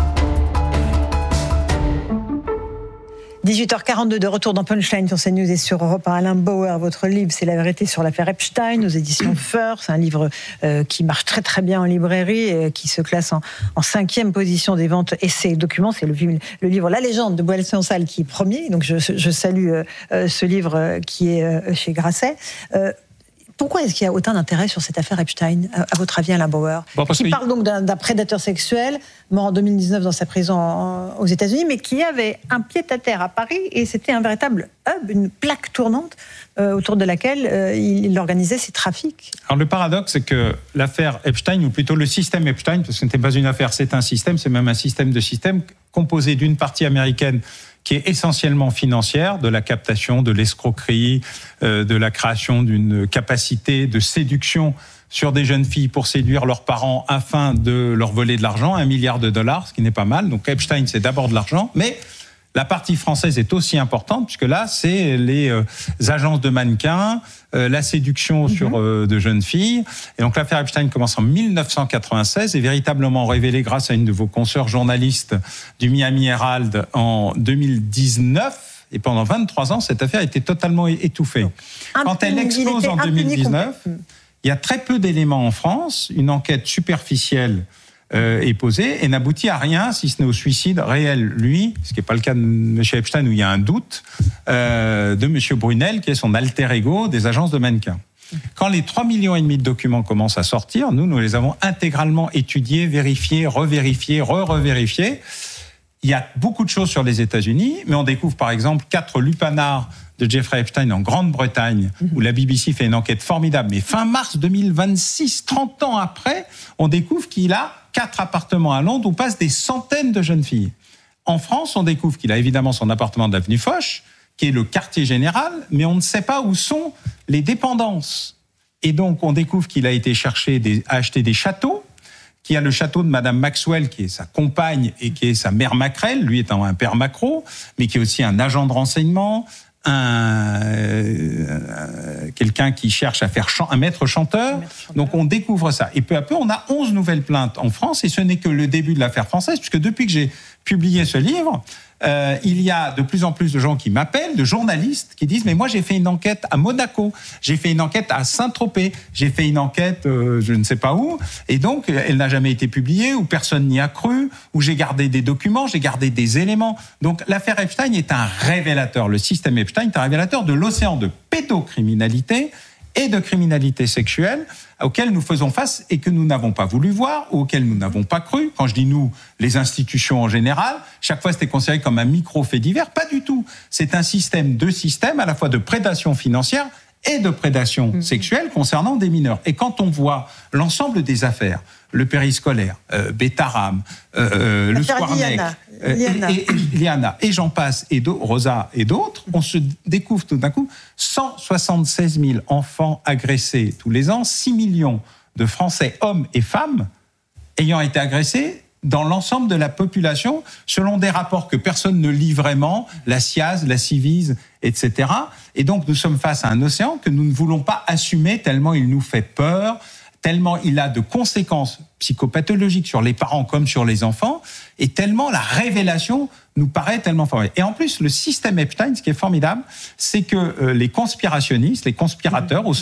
dix-huit heures quarante-deux de retour dans Punchline sur CNews et sur Europe un. Alain Bauer, votre livre, c'est La vérité sur l'affaire Epstein, aux éditions Feur. C'est un livre euh, qui marche très très bien en librairie et qui se classe en, en cinquième position des ventes essais et documents. C'est le, le livre La légende de Boel-Sansal qui est premier. Donc je, je salue euh, ce livre qui est euh, chez Grasset. Euh, Pourquoi est-ce qu'il y a autant d'intérêt sur cette affaire Epstein, à votre avis, Alain Bauer, bon, qui parle donc d'un, d'un prédateur sexuel mort en deux mille dix-neuf dans sa prison en, aux États-Unis, mais qui avait un pied-à-terre à Paris et c'était un véritable hub, une plaque tournante euh, autour de laquelle euh, il, il organisait ses trafics. Alors le paradoxe, c'est que l'affaire Epstein, ou plutôt le système Epstein, parce que ce n'était pas une affaire, c'est un système, c'est même un système de système composé d'une partie américaine qui est essentiellement financière, de la captation, de l'escroquerie, euh, de la création d'une capacité de séduction sur des jeunes filles pour séduire leurs parents afin de leur voler de l'argent, un milliard de dollars, ce qui n'est pas mal. Donc Epstein, c'est d'abord de l'argent, mais la partie française est aussi importante, puisque là, c'est les euh, agences de mannequins, euh, la séduction mm-hmm. sur euh, de jeunes filles. Et donc l'affaire Epstein commence en dix-neuf cent quatre-vingt-seize, est véritablement révélée grâce à une de vos consoeurs journalistes du Miami Herald en deux mille dix-neuf. Et pendant vingt-trois ans, cette affaire a été totalement étouffée. Donc, quand elle explose en deux mille dix-neuf, il y a très peu d'éléments en France, une enquête superficielle Euh, est posé et n'aboutit à rien, si ce n'est au suicide réel, lui, ce qui n'est pas le cas de M. Epstein, où il y a un doute, euh, de M. Brunel, qui est son alter ego des agences de mannequins. Quand les trois millions et demi de documents commencent à sortir, nous, nous les avons intégralement étudiés, vérifiés, revérifiés, re-revérifiés. Il y a beaucoup de choses sur les États-Unis, mais on découvre par exemple quatre lupanards de Jeffrey Epstein en Grande-Bretagne, où la B B C fait une enquête formidable. Mais fin mars deux mille vingt-six, trente ans après, on découvre qu'il a quatre appartements à Londres où passent des centaines de jeunes filles. En France, on découvre qu'il a évidemment son appartement de l'avenue Foch, qui est le quartier général, mais on ne sait pas où sont les dépendances. Et donc, on découvre qu'il a été chercher des, à acheter des châteaux, qu'il y a le château de Madame Maxwell, qui est sa compagne et qui est sa mère Macrel, lui étant un père Macro, mais qui est aussi un agent de renseignement, un, euh, quelqu'un qui cherche à faire chan- un maître chanteur. Donc on découvre ça. Et peu à peu, on a onze nouvelles plaintes en France, et ce n'est que le début de l'affaire française, puisque depuis que j'ai publié ce livre, euh, il y a de plus en plus de gens qui m'appellent, de journalistes, qui disent « Mais moi, j'ai fait une enquête à Monaco, j'ai fait une enquête à Saint-Tropez, j'ai fait une enquête euh, je ne sais pas où, et donc elle n'a jamais été publiée, ou personne n'y a cru, ou j'ai gardé des documents, j'ai gardé des éléments. » Donc l'affaire Epstein est un révélateur, le système Epstein est un révélateur de l'océan de pédocriminalité et de criminalité sexuelle auquel nous faisons face et que nous n'avons pas voulu voir, ou auquel nous n'avons pas cru. Quand je dis nous, les institutions en général, chaque fois c'était considéré comme un micro-fait divers. Pas du tout. C'est un système, deux systèmes, à la fois de prédation financière et de prédation mmh. sexuelle concernant des mineurs. Et quand on voit l'ensemble des affaires, le périscolaire, euh, Betaram, euh, le Squarneck, euh, Liana. Et, et, Liana, et j'en passe, et Rosa et d'autres, on se découvre tout d'un coup cent soixante-seize mille enfants agressés tous les ans, six millions de Français, hommes et femmes, ayant été agressés dans l'ensemble de la population, selon des rapports que personne ne lit vraiment, la C I A S, la Civise, et cetera. Et donc nous sommes face à un océan que nous ne voulons pas assumer tellement il nous fait peur, tellement il a de conséquences psychopathologiques sur les parents comme sur les enfants, et tellement la révélation nous paraît tellement forte. Et en plus, le système Epstein, ce qui est formidable, c'est que euh, les conspirationnistes, les conspirateurs, au sens